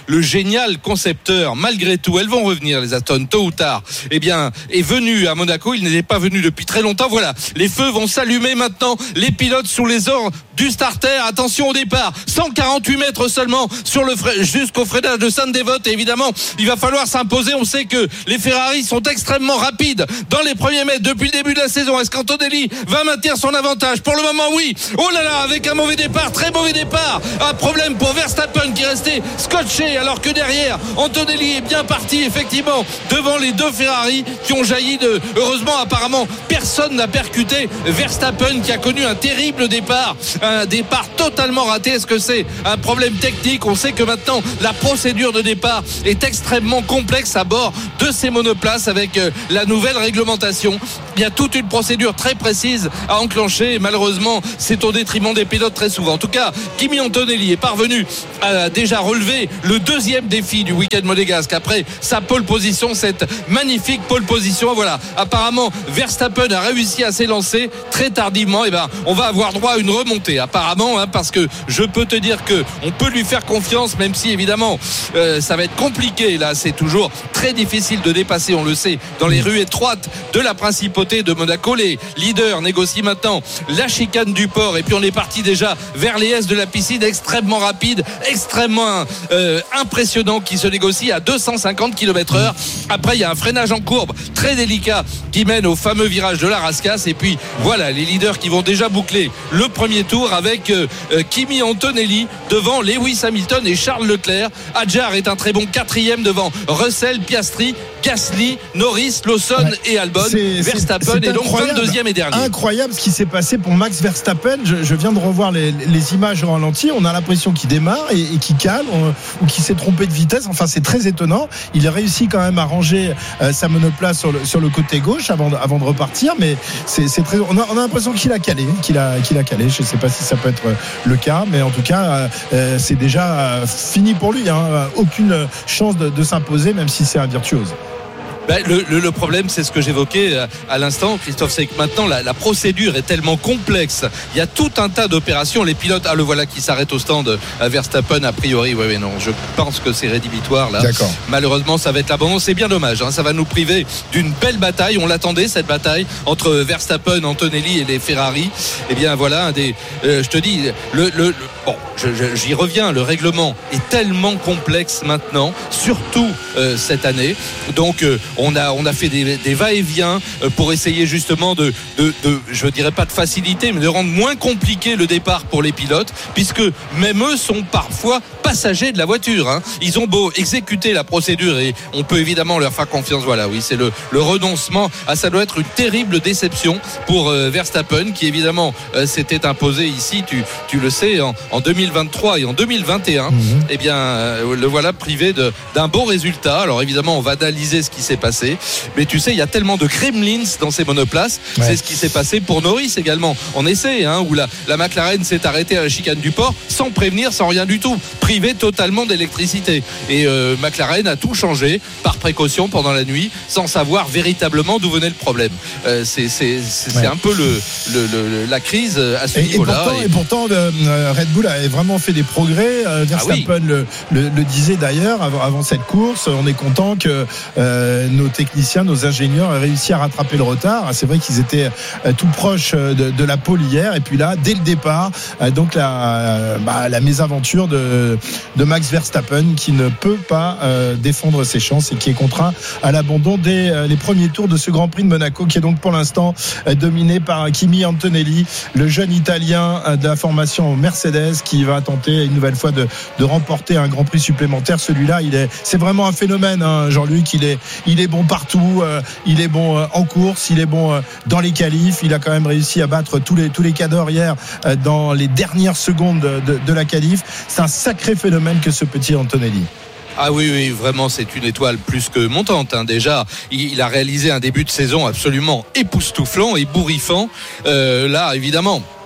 Speaker 6: le génial concepteur, malgré tout, elles vont revenir les Aston tôt ou tard, eh bien, est venu à Monaco. Il n'était pas venu depuis très longtemps. Voilà, les feux vont s'allumer maintenant. Les pilotes sous les ordres du starter. Attention au départ, cent quarante-huit mètres seulement sur le fre- jusqu'au freinage de Sainte-Dévote. Et évidemment, il va falloir s'imposer. On sait que les Ferrari sont extrêmement rapides dans les premiers mètres depuis le début de la saison. Est-ce qu'Antonelli va maintenir son avantage? Pour le moment, oui. Oh là là, avec un mauvais départ, très mauvais départ. Un problème pour Verstappen qui est resté scotché, alors que derrière, Antonelli est bien parti effectivement devant les deux Ferrari qui ont jailli de... Heureusement, apparemment, personne n'a percuté Verstappen qui a connu un terrible départ, un départ totalement raté. Est-ce que c'est un problème technique? On sait que maintenant la procédure de départ est extrêmement complexe à bord de ces monoplaces avec la nouvelle réglementation. Il y a toute une procédure très précise à enclencher et malheureusement c'est au détriment des pilotes très souvent. En tout cas, Kimi Antonelli est parvenu à déjà relever le deuxième défi du week-end monégasque après sa pole position, cette magnifique pole position. Voilà, apparemment Verstappen a réussi à s'élancer très tardivement. Et ben, on va avoir droit à une remontée apparemment, hein, parce que je peux te dire que on peut lui faire confiance, même si évidemment euh, ça va être compliqué. Là, c'est toujours très difficile de dépasser, on le sait, dans les rues étroites de la principauté de Monaco. Les leaders négocient maintenant la chicane du port et puis on est parti déjà vers les S de la piscine, extrêmement rapide, extrêmement euh, impressionnant, qui se négocie à deux cent cinquante kilomètres heure. Après, il y a un freinage en courbe très délicat qui mène au fameux virage de la Rascasse. Et puis voilà, les leaders qui vont déjà boucler le premier tour avec euh, Kimi Antonelli devant Lewis Hamilton et Charles Leclerc. Adjar est un très bon quatrième devant Russell, Piastri, Gasly, Norris, Lawson ouais. et Albon. C'est, Verstappen c'est, c'est est donc vingt-deuxième et dernier.
Speaker 4: Incroyable ce qui s'est passé pour Max Verstappen. Je, je viens de revoir les, les images au ralenti. On a l'impression qu'il démarre et, et qu'il cale on, ou qu'il s'est trompé de vitesse. Enfin, c'est très étonnant. Il a réussi quand même à ranger euh, sa monoplace sur le, sur le côté gauche avant de, avant de repartir. Mais c'est, c'est très. On a, on a l'impression qu'il a calé, qu'il a, qu'il a calé. Je ne sais pas si ça peut être le cas, mais en tout cas, euh, c'est déjà euh, fini pour lui. Hein. Aucune chance de, de s'imposer, même si c'est un virtuose.
Speaker 6: Ben, le, le, le problème, c'est ce que j'évoquais à l'instant, Christophe, c'est que maintenant la, la procédure est tellement complexe. Il y a tout un tas d'opérations. Les pilotes, ah le voilà qui s'arrête au stand à Verstappen, a priori. Oui, oui, non, je pense que c'est rédhibitoire là.
Speaker 4: D'accord.
Speaker 6: Malheureusement, ça va être l'abandon. C'est bien dommage. Hein, ça va nous priver d'une belle bataille. On l'attendait cette bataille entre Verstappen, Antonelli et les Ferrari. Eh bien, voilà un des. Euh, je te dis, le, le, le bon, je, je, j'y reviens. Le règlement est tellement complexe maintenant, surtout euh, cette année. Donc euh, On a, on a fait des, des va-et-vient pour essayer justement de, de, de, je dirais pas de faciliter, mais de rendre moins compliqué le départ pour les pilotes, puisque même eux sont parfois passagers de la voiture. Hein. Ils ont beau exécuter la procédure et on peut évidemment leur faire confiance. Voilà, oui, c'est le, le renoncement. Ah, ça doit être une terrible déception pour euh, Verstappen, qui évidemment euh, s'était imposé ici, tu, tu le sais, en, en deux mille vingt-trois et en deux mille vingt et un. Mm-hmm. Eh bien, euh, le voilà privé de, d'un bon résultat. Alors évidemment, on va analyser ce qui s'est passé. Mais tu sais, il y a tellement de gremlins dans ces monoplaces. Ouais. C'est ce qui s'est passé pour Norris également en essai, hein, où la, la McLaren s'est arrêtée à la chicane du port sans prévenir, sans rien du tout, privé totalement d'électricité. Et euh, McLaren a tout changé par précaution pendant la nuit, sans savoir véritablement d'où venait le problème. Euh, c'est, c'est, c'est, ouais. c'est un peu le, le, le, la crise à ce et, niveau-là.
Speaker 4: Et pourtant, et pourtant euh, Red Bull avait vraiment fait des progrès. Euh, Verstappen ah oui. le, le, le disait d'ailleurs avant, avant cette course. On est content que euh, nos techniciens, nos ingénieurs aient réussi à rattraper le retard. C'est vrai qu'ils étaient tout proches de, de la pole hier, et puis là, dès le départ, donc la, bah, la mésaventure de, de Max Verstappen, qui ne peut pas euh, défendre ses chances et qui est contraint à l'abandon dès euh, les premiers tours de ce Grand Prix de Monaco, qui est donc pour l'instant euh, dominé par Kimi Antonelli, le jeune Italien euh, de la formation Mercedes, qui va tenter une nouvelle fois de, de remporter un Grand Prix supplémentaire. Celui-là, il est, c'est vraiment un phénomène, hein, Jean-Luc. Il est, il est bon partout, euh, il est bon euh, en course, il est bon euh, dans les qualifs. Il a quand même réussi à battre tous les tous les cadors hier euh, dans les dernières secondes de, de, de la qualif. C'est un sacré phénomène que ce petit Antonelli.
Speaker 6: Ah oui, oui, vraiment, c'est une étoile plus que montante. Hein. Déjà, il, il a réalisé un début de saison absolument époustouflant, ébouriffant. Euh, là, évidemment,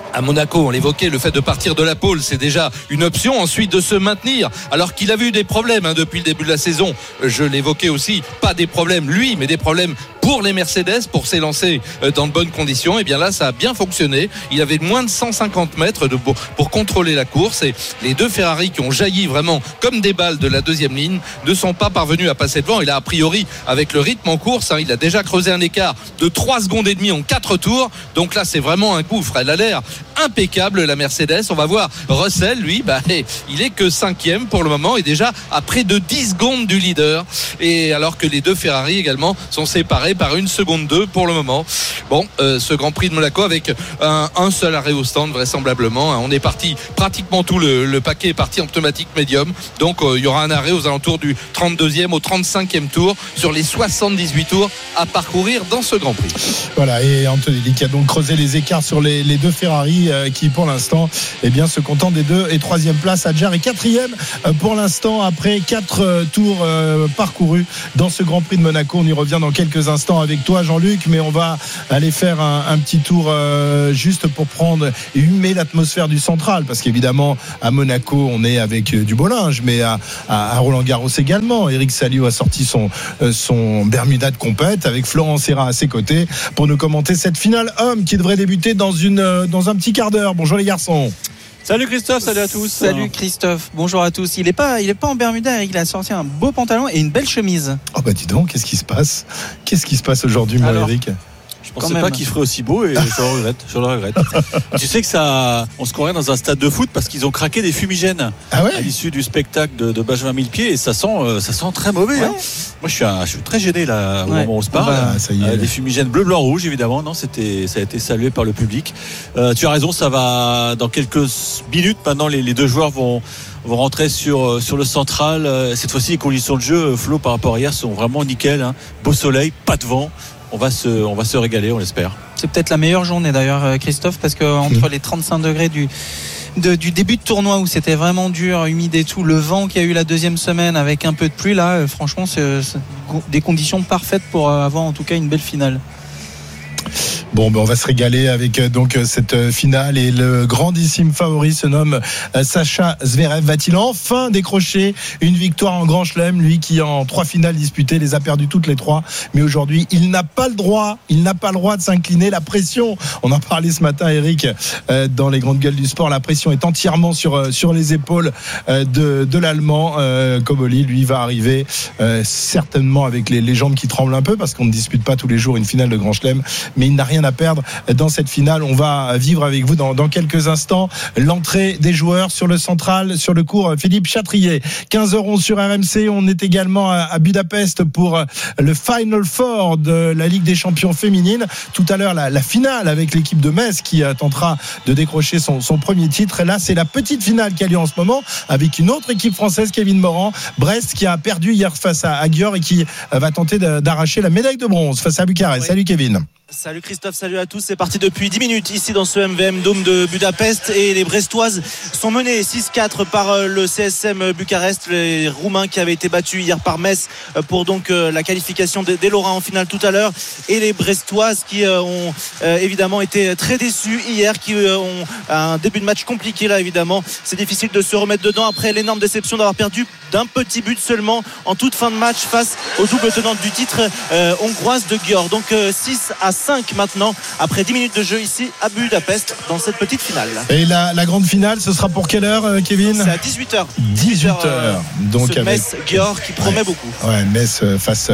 Speaker 6: à Monaco, on l'évoquait, le fait de partir de la pole, c'est déjà une option. Ensuite, de se maintenir, alors qu'il avait eu des problèmes hein, depuis le début de la saison. Je l'évoquais aussi, pas des problèmes lui, mais des problèmes pour les Mercedes, pour s'élancer dans de bonnes conditions. Et bien là, ça a bien fonctionné. Il avait moins de cent cinquante mètres de, pour, pour contrôler la course. Et les deux Ferrari qui ont jailli vraiment comme des balles de la deuxième ligne ne sont pas parvenus à passer devant. Il a a priori, avec le rythme en course, hein, il a déjà creusé un écart de trois secondes et demie en quatre tours. Donc là, c'est vraiment un gouffre. Elle a l'air impeccable, la Mercedes. On va voir Russell, lui, bah, il est que cinquième pour le moment et déjà à près de dix secondes du leader. Et alors que les deux Ferrari également sont séparés par une seconde deux pour le moment. Bon, euh, ce Grand Prix de Monaco avec un, un seul arrêt au stand vraisemblablement. On est parti, pratiquement tout le, le paquet est parti en pneumatique médium. Donc euh, il y aura un arrêt aux alentours du trente-deuxième au trente-cinquième tour sur les soixante-dix-huit tours à parcourir dans ce Grand Prix.
Speaker 4: Voilà, et Antonelli qui a donc creusé les écarts sur les, les deux Ferrari euh, qui pour l'instant eh bien, se contentent des deux et troisième place. Adjar est quatrième euh, pour l'instant après quatre euh, tours euh, parcourus dans ce Grand Prix de Monaco. On y revient dans quelques instants avec toi Jean-Luc, mais on va aller faire un, un petit tour euh, juste pour prendre et humer l'atmosphère du central, parce qu'évidemment à Monaco on est avec euh, du beau linge, mais à, à, à Roland-Garros également. Eric Salio a sorti son, euh, son Bermuda de compète avec Florent Serra à ses côtés pour nous commenter cette finale homme qui devrait débuter dans, une, euh, dans un petit quart d'heure. Bonjour les garçons.
Speaker 9: Salut Christophe, salut à tous.
Speaker 12: Salut Christophe, bonjour à tous. Il n'est pas, il est pas en Bermuda, Eric. Il a sorti un beau pantalon et une belle chemise.
Speaker 4: Oh bah dis donc, qu'est-ce qui se passe Qu'est-ce qui se passe aujourd'hui, mon Eric?
Speaker 9: Je pensais pas qu'il ferait aussi beau et je le regrette. Je le regrette. Tu sais que ça, on se croirait dans un stade de foot parce qu'ils ont craqué des fumigènes
Speaker 4: ah ouais
Speaker 9: à l'issue du spectacle de, de Benjamin Millepied et ça sent, ça sent très mauvais. Ouais. Hein. Moi, je suis, un, je suis très gêné là au ouais. moment où on se parle.
Speaker 4: Bah, ça y est.
Speaker 9: Euh, des fumigènes bleu, blanc, rouge, évidemment. Non, c'était, ça a été salué par le public. Euh, tu as raison, ça va dans quelques minutes. Maintenant, les, les deux joueurs vont. vont rentrer sur, sur le central. Cette fois-ci, les conditions de jeu, Flo, par rapport à hier, sont vraiment nickel. Hein. Beau soleil, pas de vent. On va se, on va se régaler, on l'espère.
Speaker 12: C'est peut-être la meilleure journée d'ailleurs, Christophe, parce que entre mmh. les trente-cinq degrés du, de, du début de tournoi où c'était vraiment dur, humide et tout, le vent qu'il y a eu la deuxième semaine avec un peu de pluie, là, franchement, c'est, c'est des conditions parfaites pour avoir en tout cas une belle finale.
Speaker 4: Bon, ben on va se régaler avec donc cette finale et le grandissime favori se nomme Sacha Zverev. Va-t-il enfin décrocher une victoire en Grand Chelem, lui qui en trois finales disputées les a perdues toutes les trois, mais aujourd'hui il n'a pas le droit, il n'a pas le droit de s'incliner. La pression, on en parlait ce matin, Eric, dans les grandes gueules du sport, la pression est entièrement sur sur les épaules de de l'Allemand. Koboli, lui, va arriver certainement avec les, les jambes qui tremblent un peu parce qu'on ne dispute pas tous les jours une finale de Grand Chelem, mais il n'a rien à perdre dans cette finale. On va vivre avec vous dans, dans quelques instants l'entrée des joueurs sur le central, sur le cours Philippe Chatrier. quinze heures onze sur R M C. On est également à, à Budapest pour le Final Four de la Ligue des Champions féminine. Tout à l'heure, la, la finale avec l'équipe de Metz qui tentera de décrocher son, son premier titre. Et là, c'est la petite finale qui a lieu en ce moment avec une autre équipe française, Kevin Morand, Brest, qui a perdu hier face à, à Győr et qui va tenter de, d'arracher la médaille de bronze face à Bucarest. Oui. Salut Kevin.
Speaker 25: Salut Christophe, salut à tous. C'est parti depuis dix minutes ici dans ce M V M Dome de Budapest et les Brestoises sont menées six quatre par le C S M Bucarest, les Roumains qui avaient été battus hier par Metz pour donc la qualification des Lorrains en finale tout à l'heure, et les Brestoises qui ont évidemment été très déçus hier, qui ont un début de match compliqué là. Évidemment, c'est difficile de se remettre dedans après l'énorme déception d'avoir perdu d'un petit but seulement en toute fin de match face aux doubles tenantes du titre euh, hongroise de Győr. Donc euh, six à cinq maintenant après dix minutes de jeu ici à Budapest dans cette petite finale.
Speaker 4: Et la, la grande finale, ce sera pour quelle heure, Kevin?
Speaker 25: C'est à dix-huit heures.
Speaker 4: dix-huit heures. Euh,
Speaker 25: Donc avec Metz-Győr qui promet
Speaker 4: ouais.
Speaker 25: beaucoup.
Speaker 4: Ouais, Metz face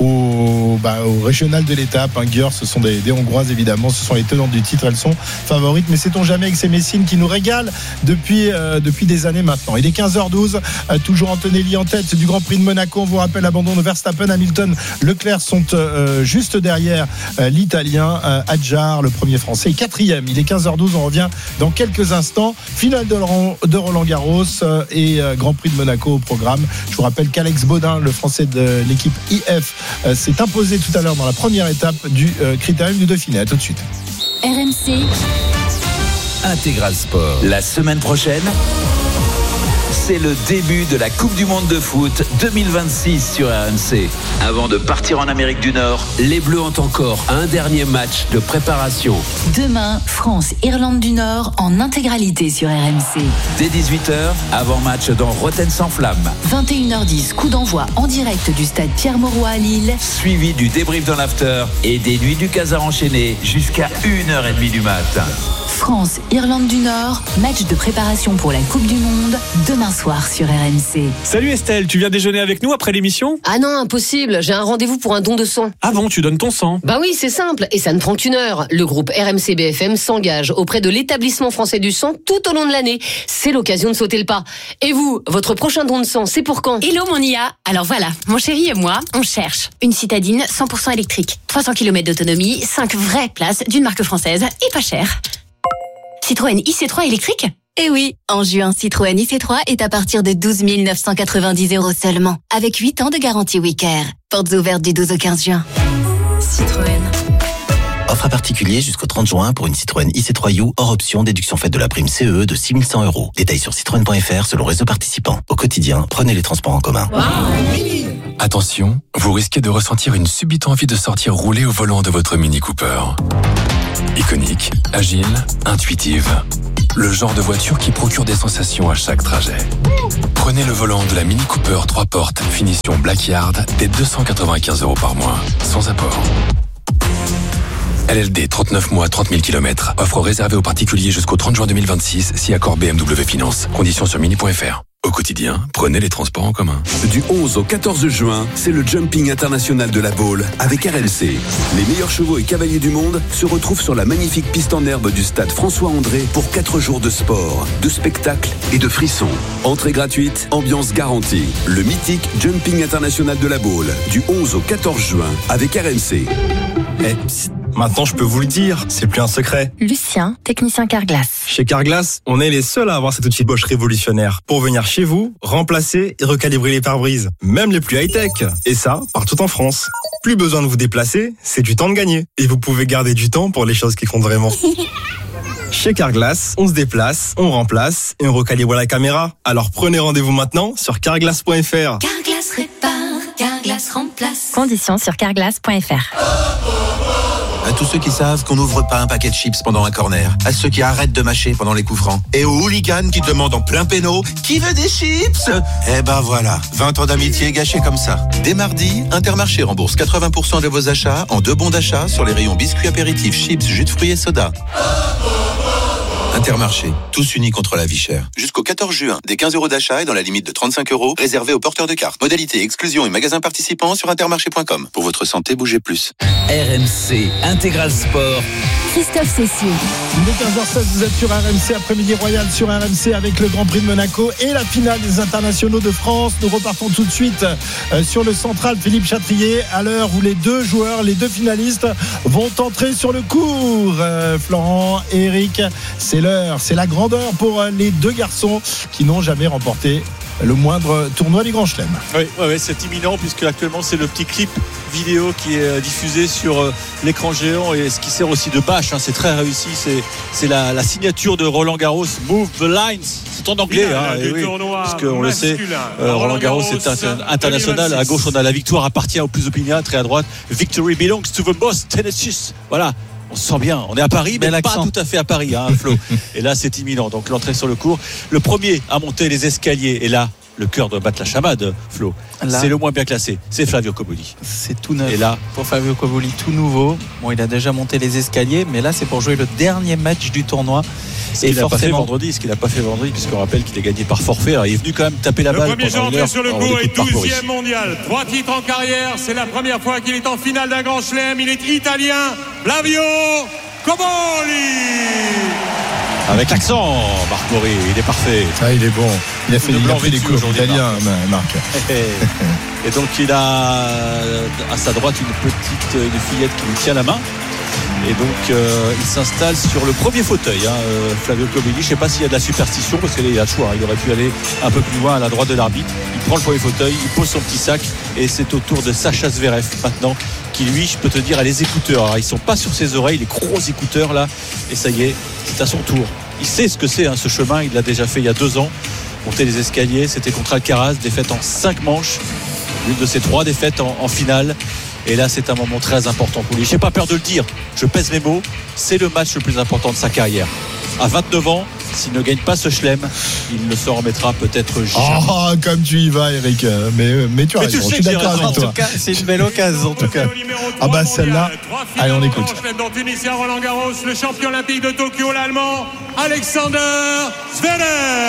Speaker 4: au, bah, au régional de l'étape. Hein. Győr, ce sont des, des Hongroises évidemment, ce sont les tenantes du titre, elles sont favorites. Mais sait-on jamais avec ces Messines qui nous régalent depuis, euh, depuis des années maintenant. Il est quinze heures douze, euh, toujours Antonelli en tête du Grand Prix de Monaco. On vous rappelle l'abandon de Verstappen, Hamilton, Leclerc sont euh, juste derrière euh, l'Italien euh, Adjar, le premier Français, et quatrième. Il est quinze heures douze, on revient dans quelques instants. Finale de, de Roland Garros euh, et euh, Grand Prix de Monaco au programme. Je vous rappelle qu'Alex Baudin, le Français de l'équipe I F, euh, s'est imposé tout à l'heure dans la première étape du euh, Critérium du Dauphiné. À tout de suite.
Speaker 13: R M C
Speaker 5: Intégral Sport. La semaine prochaine, c'est le début de la Coupe du Monde de foot deux mille vingt-six sur R M C. Avant de partir en Amérique du Nord, les Bleus ont encore un dernier match de préparation.
Speaker 13: Demain, France-Irlande du Nord en intégralité sur R M C.
Speaker 5: Dès dix-huit heures, avant-match dans Rotten sans flamme.
Speaker 13: vingt et une heures dix, coup d'envoi en direct du stade Pierre-Mauroy à Lille.
Speaker 5: Suivi du débrief dans l'after et des nuits du Casar enchaînées jusqu'à une heure trente du matin.
Speaker 13: France, Irlande du Nord, match de préparation pour la Coupe du Monde, demain soir sur R M C.
Speaker 14: Salut Estelle, tu viens déjeuner avec nous après l'émission ?
Speaker 15: Ah non, impossible, j'ai un rendez-vous pour un don de sang.
Speaker 14: Ah bon, tu donnes ton sang ?
Speaker 15: Bah oui, c'est simple, et ça ne prend qu'une heure. Le groupe R M C B F M s'engage auprès de l'établissement français du sang tout au long de l'année. C'est l'occasion de sauter le pas. Et vous, votre prochain don de sang, c'est pour quand ?
Speaker 16: Hello mon I A. Alors voilà, mon chéri et moi, on cherche une citadine cent pour cent électrique, trois cents kilomètres d'autonomie, cinq vraies places d'une marque française et pas cher. Citroën I C trois électrique ?
Speaker 17: Eh oui, en juin, Citroën I C trois est à partir de douze mille neuf cent quatre-vingt-dix euros seulement, avec huit ans de garantie WeCare. Portes ouvertes du douze au quinze juin. Citroën.
Speaker 18: Offre à particulier jusqu'au trente juin pour une Citroën I C trois U hors option déduction faite de la prime C E E de six mille cent euros. Détails sur citroën point f r selon réseau participant. Au quotidien, prenez les transports en commun.
Speaker 17: Wow.
Speaker 26: Attention, vous risquez de ressentir une subite envie de sortir rouler au volant de votre Mini Cooper. Iconique, agile, intuitive. Le genre de voiture qui procure des sensations à chaque trajet. Prenez le volant de la Mini Cooper trois portes, finition Blackyard, dès deux cent quatre-vingt-quinze euros par mois, sans apport. L L D, trente-neuf mois, trente mille kilomètres. Offre réservée aux particuliers jusqu'au trente juin deux mille vingt-six, si accord B M W Finance. Conditions sur mini point f r. Au quotidien, prenez les transports en commun.
Speaker 10: Du onze au quatorze juin, c'est le Jumping International de la Baule avec R M C. Les meilleurs chevaux et cavaliers du monde se retrouvent sur la magnifique piste en herbe du stade François-André pour quatre jours de sport, de spectacle et de frissons. Entrée gratuite, ambiance garantie. Le mythique Jumping International de la Baule, du onze au quatorze juin avec R M C.
Speaker 27: Eh, psst, maintenant je peux vous le dire, c'est plus un secret.
Speaker 17: Lucien, technicien Carglass.
Speaker 27: Chez Carglass, on est les seuls à avoir cet outil Bosch révolutionnaire pour venir chez vous, remplacer et recalibrer les pare-brises, même les plus high-tech. Et ça, partout en France. Plus besoin de vous déplacer, c'est du temps de gagner. Et vous pouvez garder du temps pour les choses qui comptent vraiment. Chez Carglass, on se déplace, on remplace et on recalibre la caméra. Alors prenez rendez-vous maintenant sur carglass point f r.
Speaker 17: Carglass répare, Carglass remplace. Conditions sur carglass point f r.
Speaker 28: À tous ceux qui savent qu'on n'ouvre pas un paquet de chips pendant un corner, à ceux qui arrêtent de mâcher pendant les coups francs, et aux hooligans qui demandent en plein péno « Qui veut des chips ?» Eh ben voilà, vingt ans d'amitié gâchés comme ça. Dès mardi, Intermarché rembourse quatre-vingts pour cent de vos achats en deux bons d'achat sur les rayons biscuits apéritifs, chips, jus de fruits et soda. Intermarché, tous unis contre la vie chère. Jusqu'au quatorze juin, des quinze euros d'achat et dans la limite de trente-cinq euros, réservés aux porteurs de cartes. Modalité, exclusion et magasins participants sur intermarché point com. Pour votre santé, bougez plus.
Speaker 5: R M C Intégral Sport.
Speaker 13: Christophe Cessieux.
Speaker 4: Il est quinze heures seize, vous êtes sur R M C, après-midi royal sur R M C avec le Grand Prix de Monaco et la finale des internationaux de France. Nous repartons tout de suite euh, sur le central Philippe Chatrier à l'heure où les deux joueurs, les deux finalistes vont entrer sur le court. Euh, Florent et Eric, c'est l'heure, c'est la grandeur pour les deux garçons qui n'ont jamais remporté le moindre tournoi du Grand Chelem.
Speaker 9: Oui, ouais, ouais, c'est imminent puisque actuellement c'est le petit clip vidéo qui est diffusé sur l'écran géant et ce qui sert aussi de bâche, hein, c'est très réussi, c'est, c'est la, la signature de Roland Garros, Move the Lines, c'est en anglais, hein, et oui, parce qu'on le sait, euh, Roland Garros c'est un, international, à gauche on a la victoire appartient au plus opiniâtre et à droite Victory belongs to the boss Tennessee, voilà. On se sent bien, on est à Paris, mais pas tout à fait à Paris, hein, Flo. Et là, c'est imminent. Donc, l'entrée sur le court. Le premier à monter les escaliers. Et là, le cœur doit battre la chamade, Flo. Là, c'est le moins bien classé. C'est Flavio Cobolli.
Speaker 12: C'est tout neuf.
Speaker 9: Et là,
Speaker 12: pour Flavio Cobolli, tout nouveau. Bon, il a déjà monté les escaliers, mais là, c'est pour jouer le dernier match du tournoi.
Speaker 9: Ce qu'il n'a pas fait vendredi, ce qu'il n'a pas fait vendredi, puisqu'on rappelle qu'il a gagné par forfait. Alors, il est venu quand même taper la
Speaker 29: le
Speaker 9: balle.
Speaker 29: Le premier joueur entré sur le court est douzième mondial.
Speaker 9: Ici.
Speaker 29: Trois titres en carrière. C'est la première fois qu'il est en finale d'un grand chelem. Il est italien. Flavio Cobolli.
Speaker 9: Avec l'accent, Marc Maury, il est parfait.
Speaker 4: Ah, il est bon. Il a fait, il a fait des cours italiens, Marc.
Speaker 9: Et donc, il a à sa droite une petite une fillette qui lui tient la main. Et donc euh, il s'installe sur le premier fauteuil, hein, euh, Flavio Cobolli. Je ne sais pas s'il y a de la superstition, parce qu'il a le choix, hein. Il aurait pu aller un peu plus loin à la droite de l'arbitre. Il prend le premier fauteuil, il pose son petit sac, et c'est au tour de Sacha Zverev maintenant, qui lui, je peux te dire, a les écouteurs. Alors, ils ne sont pas sur ses oreilles, les gros écouteurs là, et ça y est, c'est à son tour. Il sait ce que c'est, hein, ce chemin, il l'a déjà fait il y a deux ans. monter les escaliers. C'était contre Alcaraz, défaite en cinq manches, l'une de ses trois défaites en, en finale. Et là, c'est un moment très important pour lui. Je n'ai pas peur de le dire, je pèse mes mots. C'est le match le plus important de sa carrière. À vingt-neuf ans, s'il ne gagne pas ce chelem, il ne se remettra peut-être jamais.
Speaker 4: Oh, comme tu y vas, Eric. Mais, mais tu as
Speaker 9: Mais
Speaker 4: raison,
Speaker 9: tu sais
Speaker 4: je suis
Speaker 9: que j'ai
Speaker 4: d'accord
Speaker 9: raison.
Speaker 4: avec
Speaker 12: En
Speaker 4: toi.
Speaker 12: tout cas, c'est une belle occasion en tout cas.
Speaker 4: Ah bah celle-là, allez on écoute.
Speaker 29: Dont Tunisien Roland Garros, le champion olympique de Tokyo, l'Allemand Alexander Zverev.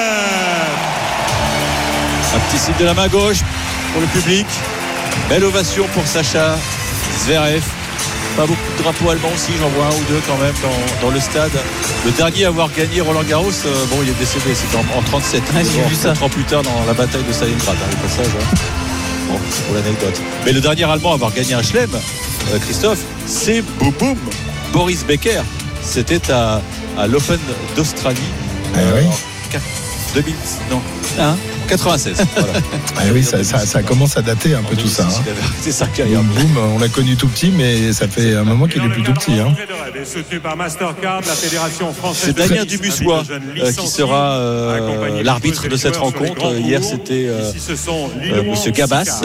Speaker 9: Un petit signe de la main gauche pour le public. Belle ovation pour Sacha Zverev. Pas beaucoup de drapeaux allemands aussi, j'en vois un ou deux quand même dans, dans le stade. Le dernier à avoir gagné Roland Garros, euh, bon il est décédé, c'était en, en trente-sept.
Speaker 12: Ouais, j'ai vu ça.
Speaker 9: quatre ans plus tard dans la bataille de Stalingrad, hein, le passage. Hein. Bon, c'est pour l'anecdote. Mais le dernier Allemand à avoir gagné un chelem, euh, Christophe, c'est boum boum, Boris Becker. C'était à, à l'Open d'Australie.
Speaker 4: Ah oui.
Speaker 9: deux mille, non, hein, quatre-vingt-seize. Voilà.
Speaker 4: Ah oui, ça, ça, ça commence à dater un peu tout ça. Hein.
Speaker 9: C'est sa carrière.
Speaker 4: Boum, boum, on l'a connu tout petit, mais ça fait un moment qu'il est plus tout petit. Hein.
Speaker 29: Soutenu par Mastercard, la Fédération française.
Speaker 9: C'est Damien Dumussois euh, qui sera euh, l'arbitre de cette rencontre. Hier, c'était euh, euh, Monsieur Gabas.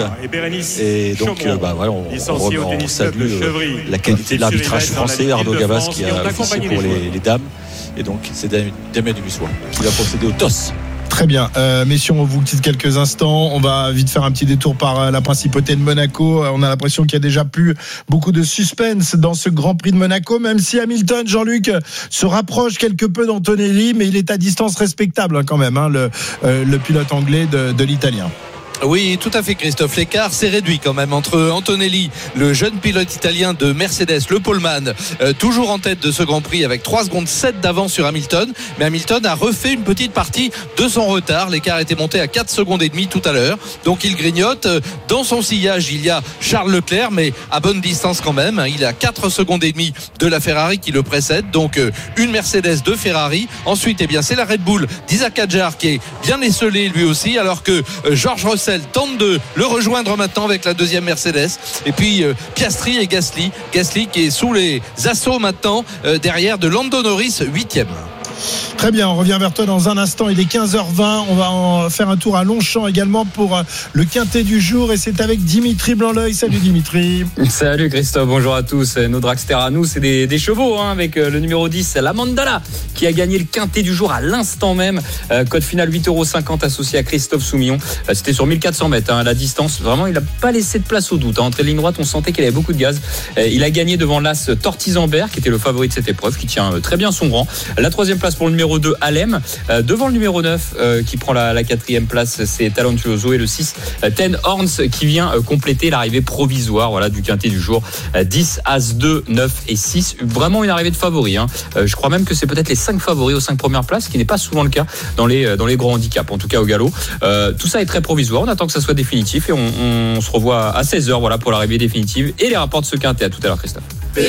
Speaker 9: Et donc, euh, bah, voilà, on, on, on salue euh, la qualité de l'arbitrage français, Arnaud Gabas, qui a officié pour les, les dames. Et donc, c'est Damien Dumussois qui va procéder au T O S.
Speaker 4: Très bien, euh, messieurs, on vous quitte quelques instants. On va vite faire un petit détour par euh, la principauté de Monaco. Euh, on a l'impression qu'il y a déjà plus beaucoup de suspense dans ce Grand Prix de Monaco, même si Hamilton, Jean-Luc, se rapproche quelque peu d'Antonelli, mais il est à distance respectable hein, quand même, hein, le, euh, le pilote anglais de, de l'Italien.
Speaker 6: Oui, tout à fait, Christophe. L'écart s'est réduit quand même entre Antonelli, le jeune pilote italien de Mercedes, le poleman, euh, toujours en tête de ce Grand Prix avec trois secondes sept d'avance sur Hamilton. Mais Hamilton a refait une petite partie de son retard. L'écart était monté à quatre secondes et demie tout à l'heure. Donc il grignote. Dans son sillage, il y a Charles Leclerc, mais à bonne distance quand même. Il a quatre secondes et demie de la Ferrari qui le précède. Donc euh, une Mercedes de Ferrari. Ensuite, eh bien, c'est la Red Bull d'Isaac Hadjar qui est bien esselé lui aussi, alors que euh, George Russell tente de le rejoindre maintenant avec la deuxième Mercedes. Et puis euh, Piastri et Gasly Gasly qui est sous les assauts maintenant euh, derrière de Lando Norris huitième.
Speaker 4: Très bien, on revient vers toi dans un instant. Il est quinze heures vingt. On va en faire un tour à Longchamp également pour le quintet du jour. Et c'est avec Dimitri Blanc-L'Oeil. Salut Dimitri.
Speaker 3: Salut Christophe, bonjour à tous. Nos dragsters à nous, c'est des, des chevaux hein, avec le numéro dix, la Mandala, qui a gagné le quintet du jour à l'instant même. Euh, code final huit euros cinquante associé à Christophe Soumillon. Euh, c'était sur mille quatre cents mètres, hein, la distance. Vraiment, il n'a pas laissé de place au doute. Hein. Entre les lignes droites, on sentait qu'il avait beaucoup de gaz. Euh, il a gagné devant l'As Tortizambert, qui était le favori de cette épreuve, qui tient euh, très bien son rang. La troisième place pour le numéro deux, Alem. Euh, devant le numéro neuf, euh, qui prend la, la quatrième place, c'est Talentuoso. Et le six, euh, Ten Horns, qui vient euh, compléter l'arrivée provisoire voilà, du quintet du jour. Euh, dix, As, deux, neuf et six. Vraiment une arrivée de favoris. Hein. Euh, je crois même que c'est peut-être les cinq favoris aux cinq premières places, ce qui n'est pas souvent le cas dans les, dans les grands handicaps, en tout cas au galop. Euh, tout ça est très provisoire. On attend que ça soit définitif et on, on se revoit à seize heures voilà, pour l'arrivée définitive et les rapports de ce quintet. À tout à l'heure, Christophe.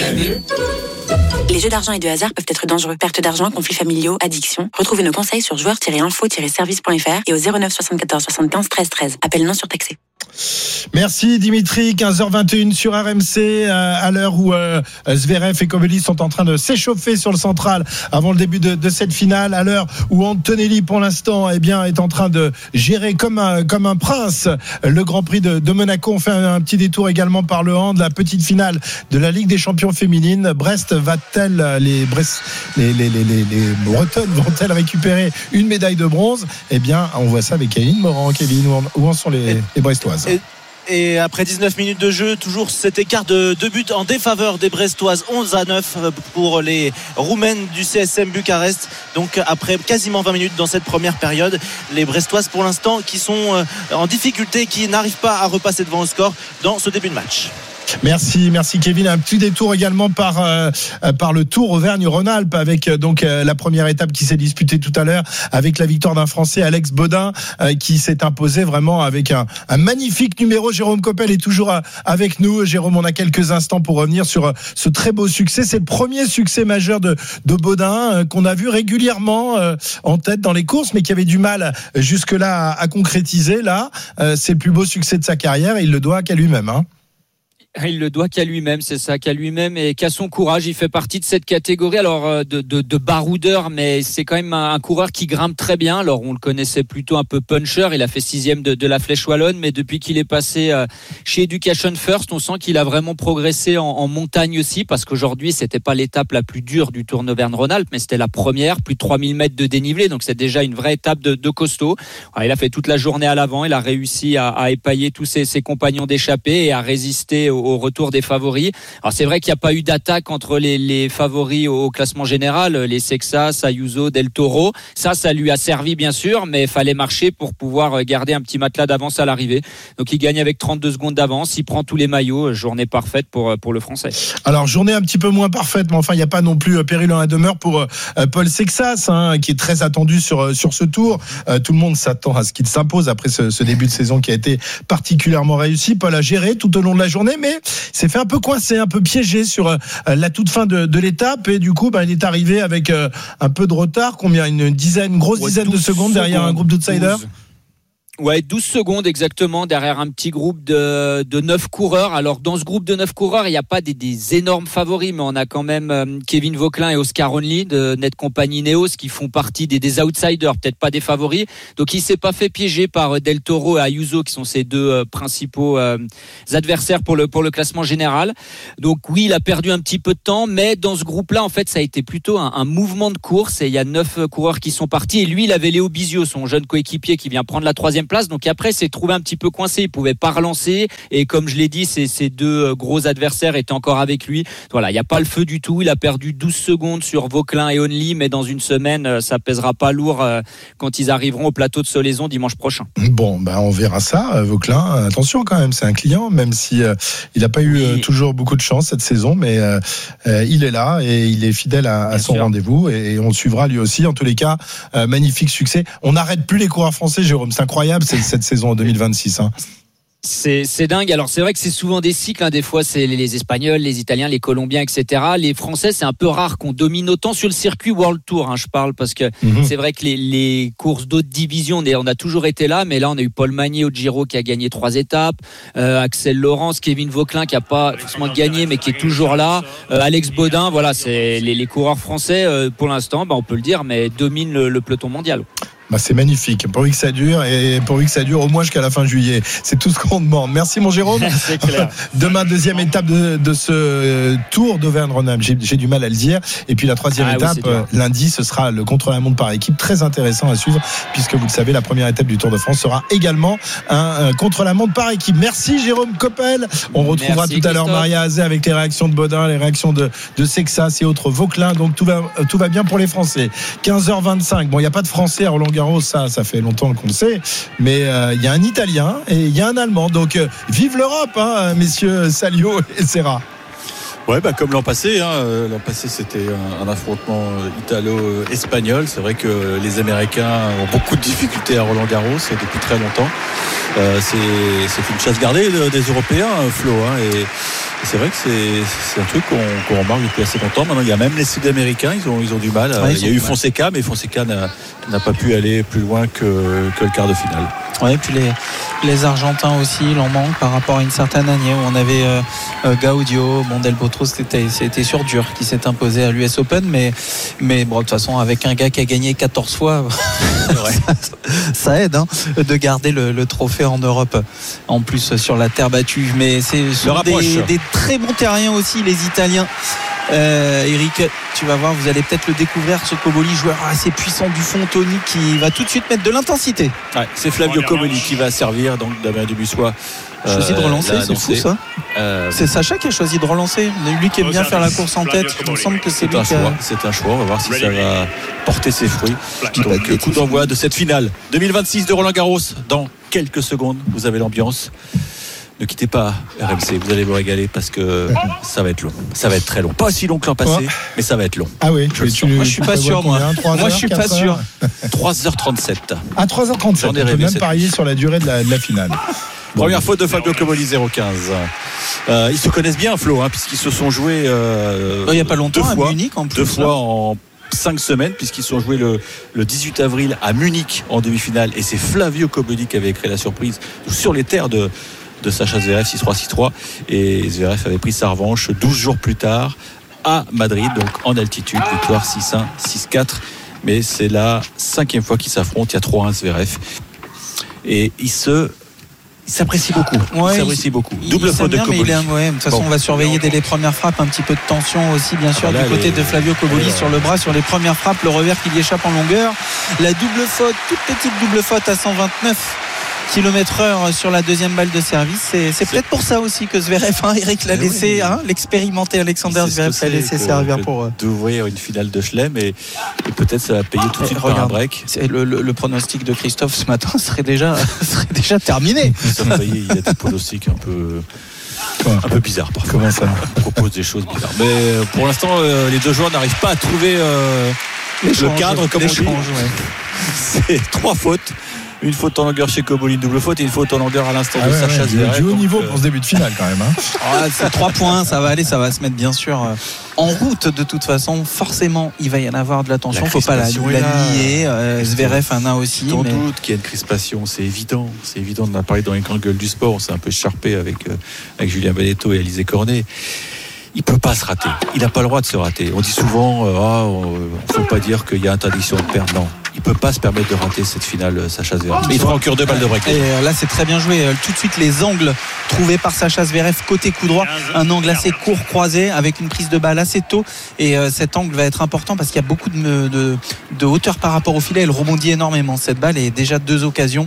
Speaker 19: Les jeux d'argent et de hasard peuvent être dangereux. Perte d'argent, conflits familiaux, addiction. Retrouvez nos conseils sur joueurs tiret info tiret service point f r et au zéro neuf soixante-quatorze soixante-quinze treize treize. Appel non surtaxé.
Speaker 4: Merci Dimitri, quinze heures vingt et une sur R M C, euh, à l'heure où euh, Zverev et Covelli sont en train de s'échauffer sur le central avant le début de, de cette finale, à l'heure où Antonelli pour l'instant eh bien, est en train de gérer comme un, comme un prince le Grand Prix de, de Monaco. On fait un, un petit détour également par le hand, la petite finale de la Ligue des Champions féminines. Brest va-t-elle, les, Brest, les, les, les, les, les Bretonnes vont-elles récupérer une médaille de bronze? Eh bien, on voit ça avec Kevin Morand. Kevin, où en, où en sont les, les Brestoises?
Speaker 7: Et... Et après dix-neuf minutes de jeu, toujours cet écart de deux buts en défaveur des Brestoises, onze à neuf pour les Roumaines du C S M Bucarest. Donc après quasiment vingt minutes dans cette première période, les Brestoises pour l'instant qui sont en difficulté, qui n'arrivent pas à repasser devant au score dans ce début de match.
Speaker 4: Merci, merci Kevin. Un petit détour également par euh, par le Tour Auvergne-Rhône-Alpes avec euh, donc euh, la première étape qui s'est disputée tout à l'heure avec la victoire d'un Français, Alex Baudin, euh, qui s'est imposé vraiment avec un, un magnifique numéro. Jérôme Coppel est toujours euh, avec nous. Jérôme, on a quelques instants pour revenir sur euh, ce très beau succès. C'est le premier succès majeur de de Baudin euh, qu'on a vu régulièrement euh, en tête dans les courses, mais qui avait du mal jusque-là à, à concrétiser. Là, euh, c'est le plus beau succès de sa carrière et il le doit qu'à lui-même. Hein.
Speaker 1: Il le doit qu'à lui-même, c'est ça, qu'à lui-même et qu'à son courage. Il fait partie de cette catégorie, alors de, de, de baroudeur, mais c'est quand même un, un coureur qui grimpe très bien. Alors on le connaissait plutôt un peu puncher. Il a fait sixième de, de la Flèche Wallonne, mais depuis qu'il est passé euh, chez Education First, on sent qu'il a vraiment progressé en, en montagne aussi, parce qu'aujourd'hui c'était pas l'étape la plus dure du Tour d'Auvergne-Rhône-Alpes, mais c'était la première, plus de trois mille mètres de dénivelé, donc c'est déjà une vraie étape de, de costaud. Alors, il a fait toute la journée à l'avant, il a réussi à, à épailler tous ses, ses compagnons d'échappée et à résister au, au retour des favoris. Alors c'est vrai qu'il n'y a pas eu d'attaque entre les, les favoris au, au classement général, les Sexas, Ayuso, Del Toro. Ça, ça lui a servi bien sûr, mais il fallait marcher pour pouvoir garder un petit matelas d'avance à l'arrivée. Donc il gagne avec trente-deux secondes d'avance, il prend tous les maillots, journée parfaite pour, pour le Français.
Speaker 4: Alors journée un petit peu moins parfaite, mais enfin il n'y a pas non plus péril en la demeure pour euh, Paul Sexas, hein, qui est très attendu sur, sur ce tour. Euh, tout le monde s'attend à ce qu'il s'impose après ce, ce début de saison qui a été particulièrement réussi. Paul a géré tout au long de la journée, mais s'est fait un peu coincé, un peu piégé sur euh, la toute fin de, de l'étape, et du coup bah, il est arrivé avec euh, un peu de retard, combien, une dizaine, une grosse ouais, dizaine de secondes derrière secondes, un groupe d'outsiders.
Speaker 1: Ouais, douze secondes exactement derrière un petit groupe de, de neuf coureurs. Alors, dans ce groupe de neuf coureurs, il n'y a pas des, des énormes favoris, mais on a quand même euh, Kevin Vauquelin et Oscar Only de Netcompany Ineos qui font partie des, des outsiders, peut-être pas des favoris. Donc, il s'est pas fait piéger par Del Toro et Ayuso, qui sont ses deux euh, principaux euh, adversaires pour le, pour le classement général. Donc, oui, il a perdu un petit peu de temps, mais dans ce groupe-là, en fait, ça a été plutôt un, un mouvement de course, et il y a neuf coureurs qui sont partis, et lui, il avait Léo Bizio, son jeune coéquipier, qui vient prendre la troisième place. Donc après, s'est trouvé un petit peu coincé, il pouvait pas relancer, et comme je l'ai dit, ses, ses deux gros adversaires étaient encore avec lui. Voilà, il n'y a pas le feu du tout. Il a perdu douze secondes sur Vauquelin et Only, mais dans une semaine, ça pèsera pas lourd quand ils arriveront au plateau de Solaison dimanche prochain.
Speaker 4: Bon, ben on verra ça. Vauquelin, attention quand même, c'est un client, même si euh, il n'a pas eu oui. toujours beaucoup de chance cette saison, mais euh, euh, il est là et il est fidèle à, à son sûr. rendez-vous, et on le suivra lui aussi. En tous les cas, euh, magnifique succès. On n'arrête plus les coureurs français, Jérôme. C'est incroyable. C'est cette saison en deux mille vingt-six. Hein.
Speaker 1: C'est, c'est dingue. Alors c'est vrai que c'est souvent des cycles, hein. Des fois c'est les, les Espagnols, les Italiens, les Colombiens, et cetera. Les Français, c'est un peu rare qu'on domine autant sur le circuit World Tour, hein, je parle, parce que mm-hmm. c'est vrai que les, les courses d'autres divisions, on, est, on a toujours été là, mais là on a eu Paul Magnier au Giro qui a gagné trois étapes, euh, Axel Laurence, Kevin Vauquelin qui a pas forcément gagné mais qui est toujours là, euh, Alex Baudin, voilà, c'est les, les coureurs français euh, pour l'instant, bah, on peut le dire, mais dominent le, le peloton mondial.
Speaker 4: Bah c'est magnifique, pourvu que ça dure, et pourvu que ça dure au moins jusqu'à la fin juillet. C'est tout ce qu'on demande. Merci mon Jérôme.
Speaker 1: C'est clair.
Speaker 4: Demain, deuxième étape de, de ce Tour d'Auvergne-Rhône-Alpes. J'ai, j'ai du mal à le dire. Et puis la troisième ah, étape, oui, lundi, ce sera le contre-la-montre par équipe. Très intéressant à suivre, puisque vous le savez, la première étape du Tour de France sera également un, un contre-la-montre par équipe. Merci Jérôme Coppel. On retrouvera Merci, tout à l'heure Maria Azé avec les réactions de Baudin, les réactions de, de Sexas et autres Vauquelin. Donc tout va, tout va bien pour les Français. quinze heures vingt-cinq. Bon, il n'y a pas de Français à Roland-Garros, ça, ça fait longtemps qu'on le sait, mais il euh, y a un Italien et il y a un Allemand, donc euh, vive l'Europe, hein, messieurs Salio et Serra.
Speaker 9: Ouais, bah comme l'an passé, hein, l'an passé c'était un, un affrontement italo-espagnol. C'est vrai que les Américains ont beaucoup de difficultés à Roland-Garros depuis très longtemps. Euh, c'est, c'est une chasse gardée des Européens, Flo, hein, et c'est vrai que c'est, c'est un truc qu'on, qu'on remarque depuis assez longtemps. Maintenant, il y a même les Sud-Américains, ils ont, ils ont du mal. Ouais, il y a eu Fonseca, mais Fonseca n'a, n'a pas pu aller plus loin que, que le quart de finale.
Speaker 12: Ouais, et puis les, les Argentins aussi, il en manque par rapport à une certaine année où on avait euh, euh, Gaudio, bon, Del Potro, c'était, c'était sur dur qui s'est imposé à l'U S Open, mais, mais bon, de toute façon, avec un gars qui a gagné quatorze fois, ça, ça aide, hein, de garder le, le trophée en Europe, en plus sur la terre battue. Mais c'est sur des, des très bons terriens aussi, les Italiens. Euh, Eric, tu vas voir, vous allez peut-être le découvrir, ce Cobolli, joueur assez puissant du fond, Tony, qui va tout de suite mettre de l'intensité.
Speaker 9: Ouais, c'est Flavio Cobolli qui va servir, donc Damien Dubussois.
Speaker 12: Euh, choisi de relancer, c'est fou ça. Euh, c'est Sacha qui a choisi de relancer. Lui qui aime bien faire la course en tête. Il me semble que c'est,
Speaker 9: c'est
Speaker 12: lui
Speaker 9: un
Speaker 12: qui a...
Speaker 9: choix. C'est un choix. On va voir si ça va porter ses fruits. Donc, coup d'envoi de cette finale deux mille vingt-six de Roland-Garros. Dans quelques secondes, vous avez l'ambiance. Ne quittez pas R M C, vous allez vous régaler parce que ça va être long. Ça va être très long. Pas aussi long que l'an passé, ouais. mais ça va être long.
Speaker 4: Ah oui,
Speaker 9: je,
Speaker 4: tu,
Speaker 12: moi je suis pas sûr. Moi,
Speaker 4: moi
Speaker 12: je suis pas sûr.
Speaker 9: trois heures trente-sept.
Speaker 4: À trois heures trente-sept, on peut même parier sur la durée de la, de la finale.
Speaker 9: Bon, première faute de Fabio Cobolli, zéro quinze. Euh, ils se connaissent bien, Flo, hein, puisqu'ils se sont joués euh,
Speaker 12: il n'y a pas longtemps
Speaker 9: deux fois,
Speaker 12: à Munich en plus.
Speaker 9: Deux fois en cinq semaines, puisqu'ils sont joués le, le dix-huit avril à Munich en demi-finale, et c'est Flavio Cobolli qui avait créé la surprise sur les terres de de Sacha Zverev six trois six trois. Et Zverev avait pris sa revanche douze jours plus tard à Madrid, donc en altitude, victoire six un, six quatre. Mais c'est la cinquième fois qu'ils s'affrontent. Il y a trois un Zverev. Et il se il s'apprécie beaucoup.
Speaker 12: Ouais,
Speaker 9: il s'apprécie
Speaker 12: il,
Speaker 9: beaucoup.
Speaker 12: Il,
Speaker 9: Double
Speaker 12: il
Speaker 9: faute de
Speaker 12: bien,
Speaker 9: Cobolli.
Speaker 12: Mais il est, ouais, de toute façon, bon. On va surveiller dès les premières frappes un petit peu de tension aussi, bien sûr, ah, là, du côté les... de Flavio Cobolli ouais. sur le bras, sur les premières frappes, le revers qui lui échappe en longueur. La double faute, toute petite double faute à cent vingt-neuf kilomètres heure sur la deuxième balle de service. C'est, c'est peut-être pour ça aussi que Zverev, hein, Eric l'a laissé, oui, hein, l'expérimenté Alexander Zverev l'a laissé servir pour euh...
Speaker 9: d'ouvrir une finale de Chelem et, et peut-être ça va payer tout de suite par un break.
Speaker 12: C'est le, le, le pronostic de Christophe ce matin serait déjà, serait déjà terminé.
Speaker 9: Ça, vous voyez, il y a des pronostics un peu. Un peu bizarre parfois.
Speaker 4: Comment ça
Speaker 9: On propose des choses bizarres. Mais euh, pour l'instant, euh, les deux joueurs n'arrivent pas à trouver euh, le cadre, comme on dit. Ouais. C'est trois fautes. Une faute en longueur chez Cobolli, une double faute et une faute en longueur à l'instant ah de ouais, Sacha ouais, Zverev.
Speaker 4: Du haut niveau pour ce début de finale quand même. Hein.
Speaker 12: Ah, c'est trois points, ça va aller, ça va se mettre bien sûr en route de toute façon. Forcément, il va y en avoir de la tension. Il faut pas la, la nier. Euh, Zverev en a aussi.
Speaker 9: Sans
Speaker 12: mais...
Speaker 9: doute qu'il y a une crispation, c'est évident. C'est évident. On en a parlé dans les grandes gueules du sport. On s'est un peu charpé avec, euh, avec Julien Benetto et Alizé Cornet. Il peut pas se rater. Il n'a pas le droit de se rater. On dit souvent, euh, ah, on, faut pas dire qu'il y a interdiction de perdre. Non. Il peut pas se permettre de rater cette finale, Sacha Zverev. Il fera encore deux balles de break.
Speaker 12: Et là, c'est très bien joué. Tout de suite, les angles trouvés par Sacha Zverev côté coup droit, un angle assez court croisé avec une prise de balle assez tôt. Et euh, cet angle va être important parce qu'il y a beaucoup de, de, de hauteur par rapport au filet. Elle rebondit énormément cette balle et déjà deux occasions.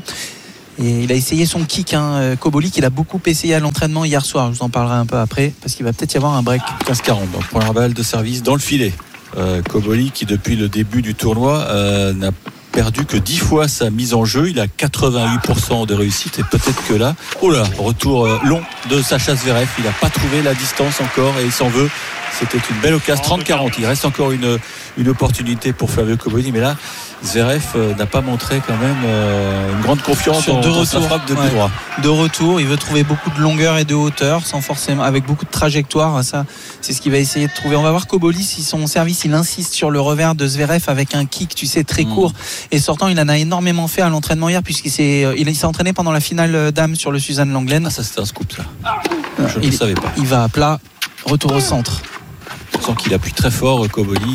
Speaker 12: Et il a essayé son kick, hein, Cobolli, qu'il a beaucoup essayé à l'entraînement hier soir. Je vous en parlerai un peu après parce qu'il va peut-être y avoir un break.
Speaker 9: quinze quarante, donc première balle de service dans le filet. Euh, Cobolli qui depuis le début du tournoi euh, n'a perdu que dix fois sa mise en jeu. Il a quatre-vingt-huit pour cent de réussite et peut-être que là, oh là, retour euh, long de Sacha Zverev. Il n'a pas trouvé la distance encore et il s'en veut. C'était une belle occasion. trente quarante. Il reste encore une, une opportunité pour Flavio Cobolli, mais là Zverev euh, n'a pas montré quand même euh, une grande confiance
Speaker 12: sur
Speaker 9: dans,
Speaker 12: deux
Speaker 9: dans
Speaker 12: retours,
Speaker 9: sa frappe de coup
Speaker 12: ouais.
Speaker 9: droit.
Speaker 12: De retour, il veut trouver beaucoup de longueur et de hauteur, sans forcément, avec beaucoup de trajectoire. Ça, c'est ce qu'il va essayer de trouver. On va voir Cobolli si son service, il insiste sur le revers de Zverev avec un kick, tu sais, très court mmh. et sortant. Il en a énormément fait à l'entraînement hier puisqu'il s'est, il s'est entraîné pendant la finale dame sur le Suzanne Lenglen.
Speaker 9: Ah, ça c'était un scoop ça. Je ne
Speaker 12: il,
Speaker 9: le savais pas.
Speaker 12: Il va à plat, retour au centre.
Speaker 9: On sent qu'il appuie très fort, Cobolli.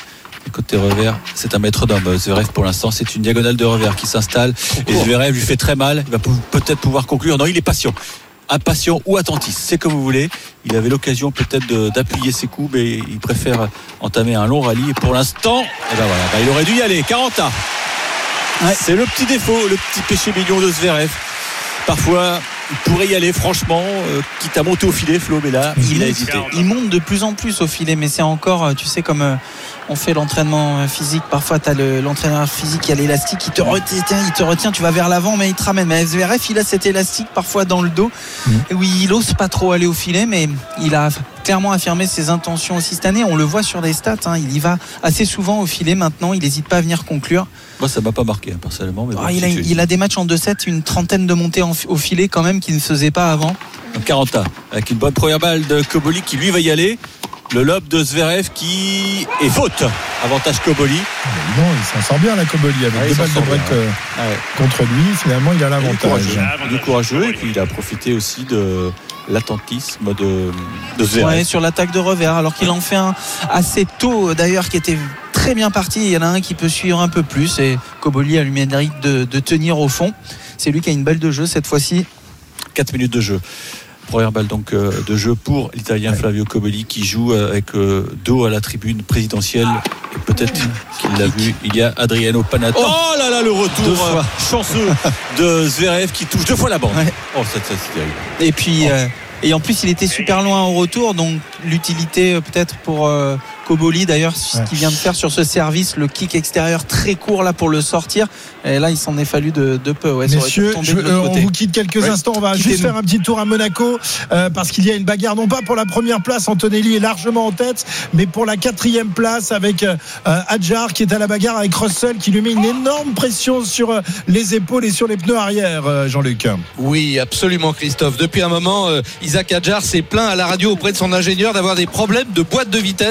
Speaker 9: Côté revers, c'est un maître d'homme. Zverev pour l'instant, c'est une diagonale de revers qui s'installe et Zverev lui fait très mal. Il va peut-être pouvoir conclure. Non, il est patient. Impatient ou attentiste, c'est comme vous voulez. Il avait l'occasion peut-être de, d'appuyer ses coups, mais il préfère entamer un long rallye. Et pour l'instant, eh ben voilà, ben il aurait dû y aller. quarante ans. Ouais. C'est le petit défaut, le petit péché mignon de Zverev. Parfois, il pourrait y aller franchement, euh, quitte à monter au filet, Flo, mais là, il, il a hésité.
Speaker 12: Il monte de plus en plus au filet, mais c'est encore, tu sais, comme euh, on fait l'entraînement physique. Parfois, tu as le, l'entraîneur physique qui a l'élastique, il te retient, il te retient, tu vas vers l'avant, mais il te ramène. Mais Zverev, il a cet élastique parfois dans le dos. Mmh. Oui, il ose pas trop aller au filet, mais il a clairement affirmé ses intentions aussi cette année. On le voit sur les stats, hein, il y va assez souvent au filet maintenant, il n'hésite pas à venir conclure.
Speaker 9: Moi, ça m'a pas marqué hein, personnellement. Mais
Speaker 12: ah,
Speaker 9: bon,
Speaker 12: il, a, il a des matchs en deux sept, une trentaine de montées en, au filet quand même qu'il ne faisait pas avant.
Speaker 9: quarante ans, avec une bonne première balle de Cobolli qui lui va y aller. Le lob de Zverev qui est faute. Avantage Cobolli.
Speaker 4: Non, il s'en sort bien la Cobolli avec ah, deux balles de break euh, ah ouais. contre lui. Finalement, il a l'avantage.
Speaker 9: Du courageux et puis il a profité aussi de l'attentisme de, de Zverev.
Speaker 12: Ouais, sur l'attaque de revers, alors qu'il en fait un assez tôt d'ailleurs qui était très bien parti. Il y en a un qui peut suivre un peu plus et Cobolli a lui mérite de, de tenir au fond. C'est lui qui a une balle de jeu cette fois-ci.
Speaker 9: quatre minutes de jeu. Première balle donc euh, de jeu pour l'Italien ouais. Flavio Cobolli qui joue avec euh, dos à la tribune présidentielle et peut-être qu'il l'a vu. Il y a Adriano Panatta. Oh là là, le retour euh, chanceux de Zverev qui touche deux fois la bande. Ouais. Oh ça, ça c'est terrible.
Speaker 12: Et puis oh. euh, et en plus il était super loin au retour, donc l'utilité euh, peut-être pour euh, Cobolli d'ailleurs ce ouais. qu'il vient de faire sur ce service, le kick extérieur très court là pour le sortir. Et là, il s'en est fallu de, de peu. Ouais,
Speaker 4: Messieurs, je, euh, on vous quitte quelques ouais. instants. On va Quittez juste nous. faire un petit tour à Monaco euh, parce qu'il y a une bagarre, non pas pour la première place. Antonelli est largement en tête, mais pour la quatrième place avec euh, Adjar qui est à la bagarre avec Russell qui lui met une énorme pression sur euh, les épaules et sur les pneus arrière, euh, Jean-Luc.
Speaker 6: Oui, absolument, Christophe. Depuis un moment, euh, Isaac Adjar s'est plaint à la radio auprès de son ingénieur d'avoir des problèmes de boîte de vitesse,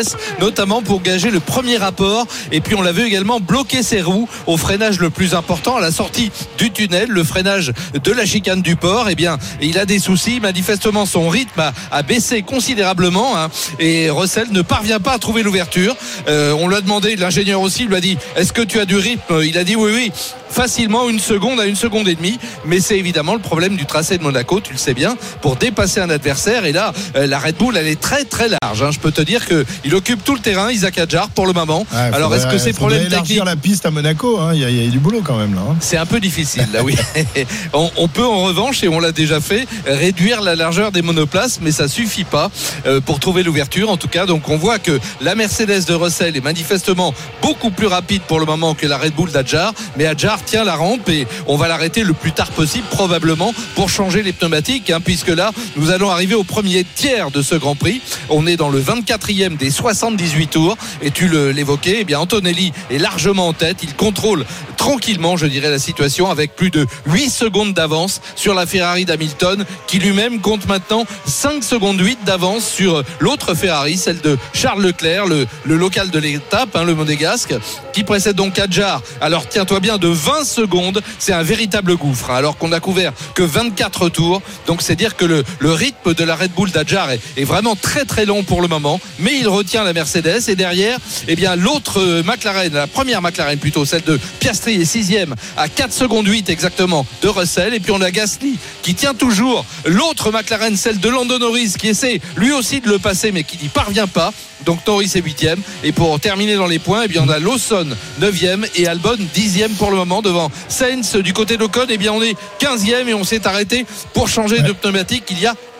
Speaker 6: notamment pour gager le premier rapport. Et puis on l'a vu également bloquer ses roues au freinage le plus important, à la sortie du tunnel, le freinage de la chicane du port. Eh bien, il a des soucis. Manifestement, son rythme a, a baissé considérablement, hein, et Russell ne parvient pas à trouver l'ouverture. Euh, on lui a demandé, l'ingénieur aussi lui a dit, est-ce que tu as du rythme? Il a dit oui, oui. Facilement une seconde à une seconde et demie, mais c'est évidemment le problème du tracé de Monaco, tu le sais bien, pour dépasser un adversaire. Et là, euh, la Red Bull, elle est très très large, hein. Je peux te dire qu'il occupe tout le terrain, Isaac Hadjar, pour le moment.
Speaker 4: Ouais,
Speaker 6: alors
Speaker 4: faudrait,
Speaker 6: est-ce que c'est problème technique?
Speaker 4: Élargir la piste à Monaco, hein. il, y a, il y a du boulot quand même là, hein.
Speaker 6: C'est un peu difficile là, oui. on, on peut en revanche, et on l'a déjà fait, réduire la largeur des monoplaces, mais ça suffit pas euh, pour trouver l'ouverture en tout cas. Donc on voit que la Mercedes de Russell est manifestement beaucoup plus rapide pour le moment que la Red Bull d'Hadjar, mais Hadjar tient la rampe et on va l'arrêter le plus tard possible probablement pour changer les pneumatiques, hein, puisque là nous allons arriver au premier tiers de ce Grand Prix. On est dans le vingt-quatrième des soixante-dix-huit tours et tu le, l'évoquais, eh bien Antonelli est largement en tête, il contrôle tranquillement, je dirais, la situation avec plus de huit secondes d'avance sur la Ferrari d'Hamilton, qui lui-même compte maintenant cinq secondes huit d'avance sur l'autre Ferrari, celle de Charles Leclerc, le, le local de l'étape, hein, le monégasque, qui précède donc Hadjar. Alors tiens-toi bien, de vingt secondes, c'est un véritable gouffre, hein, alors qu'on a couvert que vingt-quatre tours. Donc c'est dire que le, le rythme de la Red Bull d'Hadjar est, est vraiment très très long pour le moment, mais il retient la Mercedes. Et derrière, eh bien l'autre euh, McLaren, la première McLaren plutôt, celle de Piastri, est sixième à quatre secondes huit exactement de Russell. Et puis on a Gasly qui tient toujours l'autre McLaren, celle de Lando Norris, qui essaie lui aussi de le passer mais qui n'y parvient pas. Donc Norris est huitième. Et pour terminer dans les points, eh bien on a Lawson neuvième et Albon dixième pour le moment devant Sainz. Du côté d'Ocon, eh bien on est quinzième et on s'est arrêté pour changer ouais. de pneumatique il y a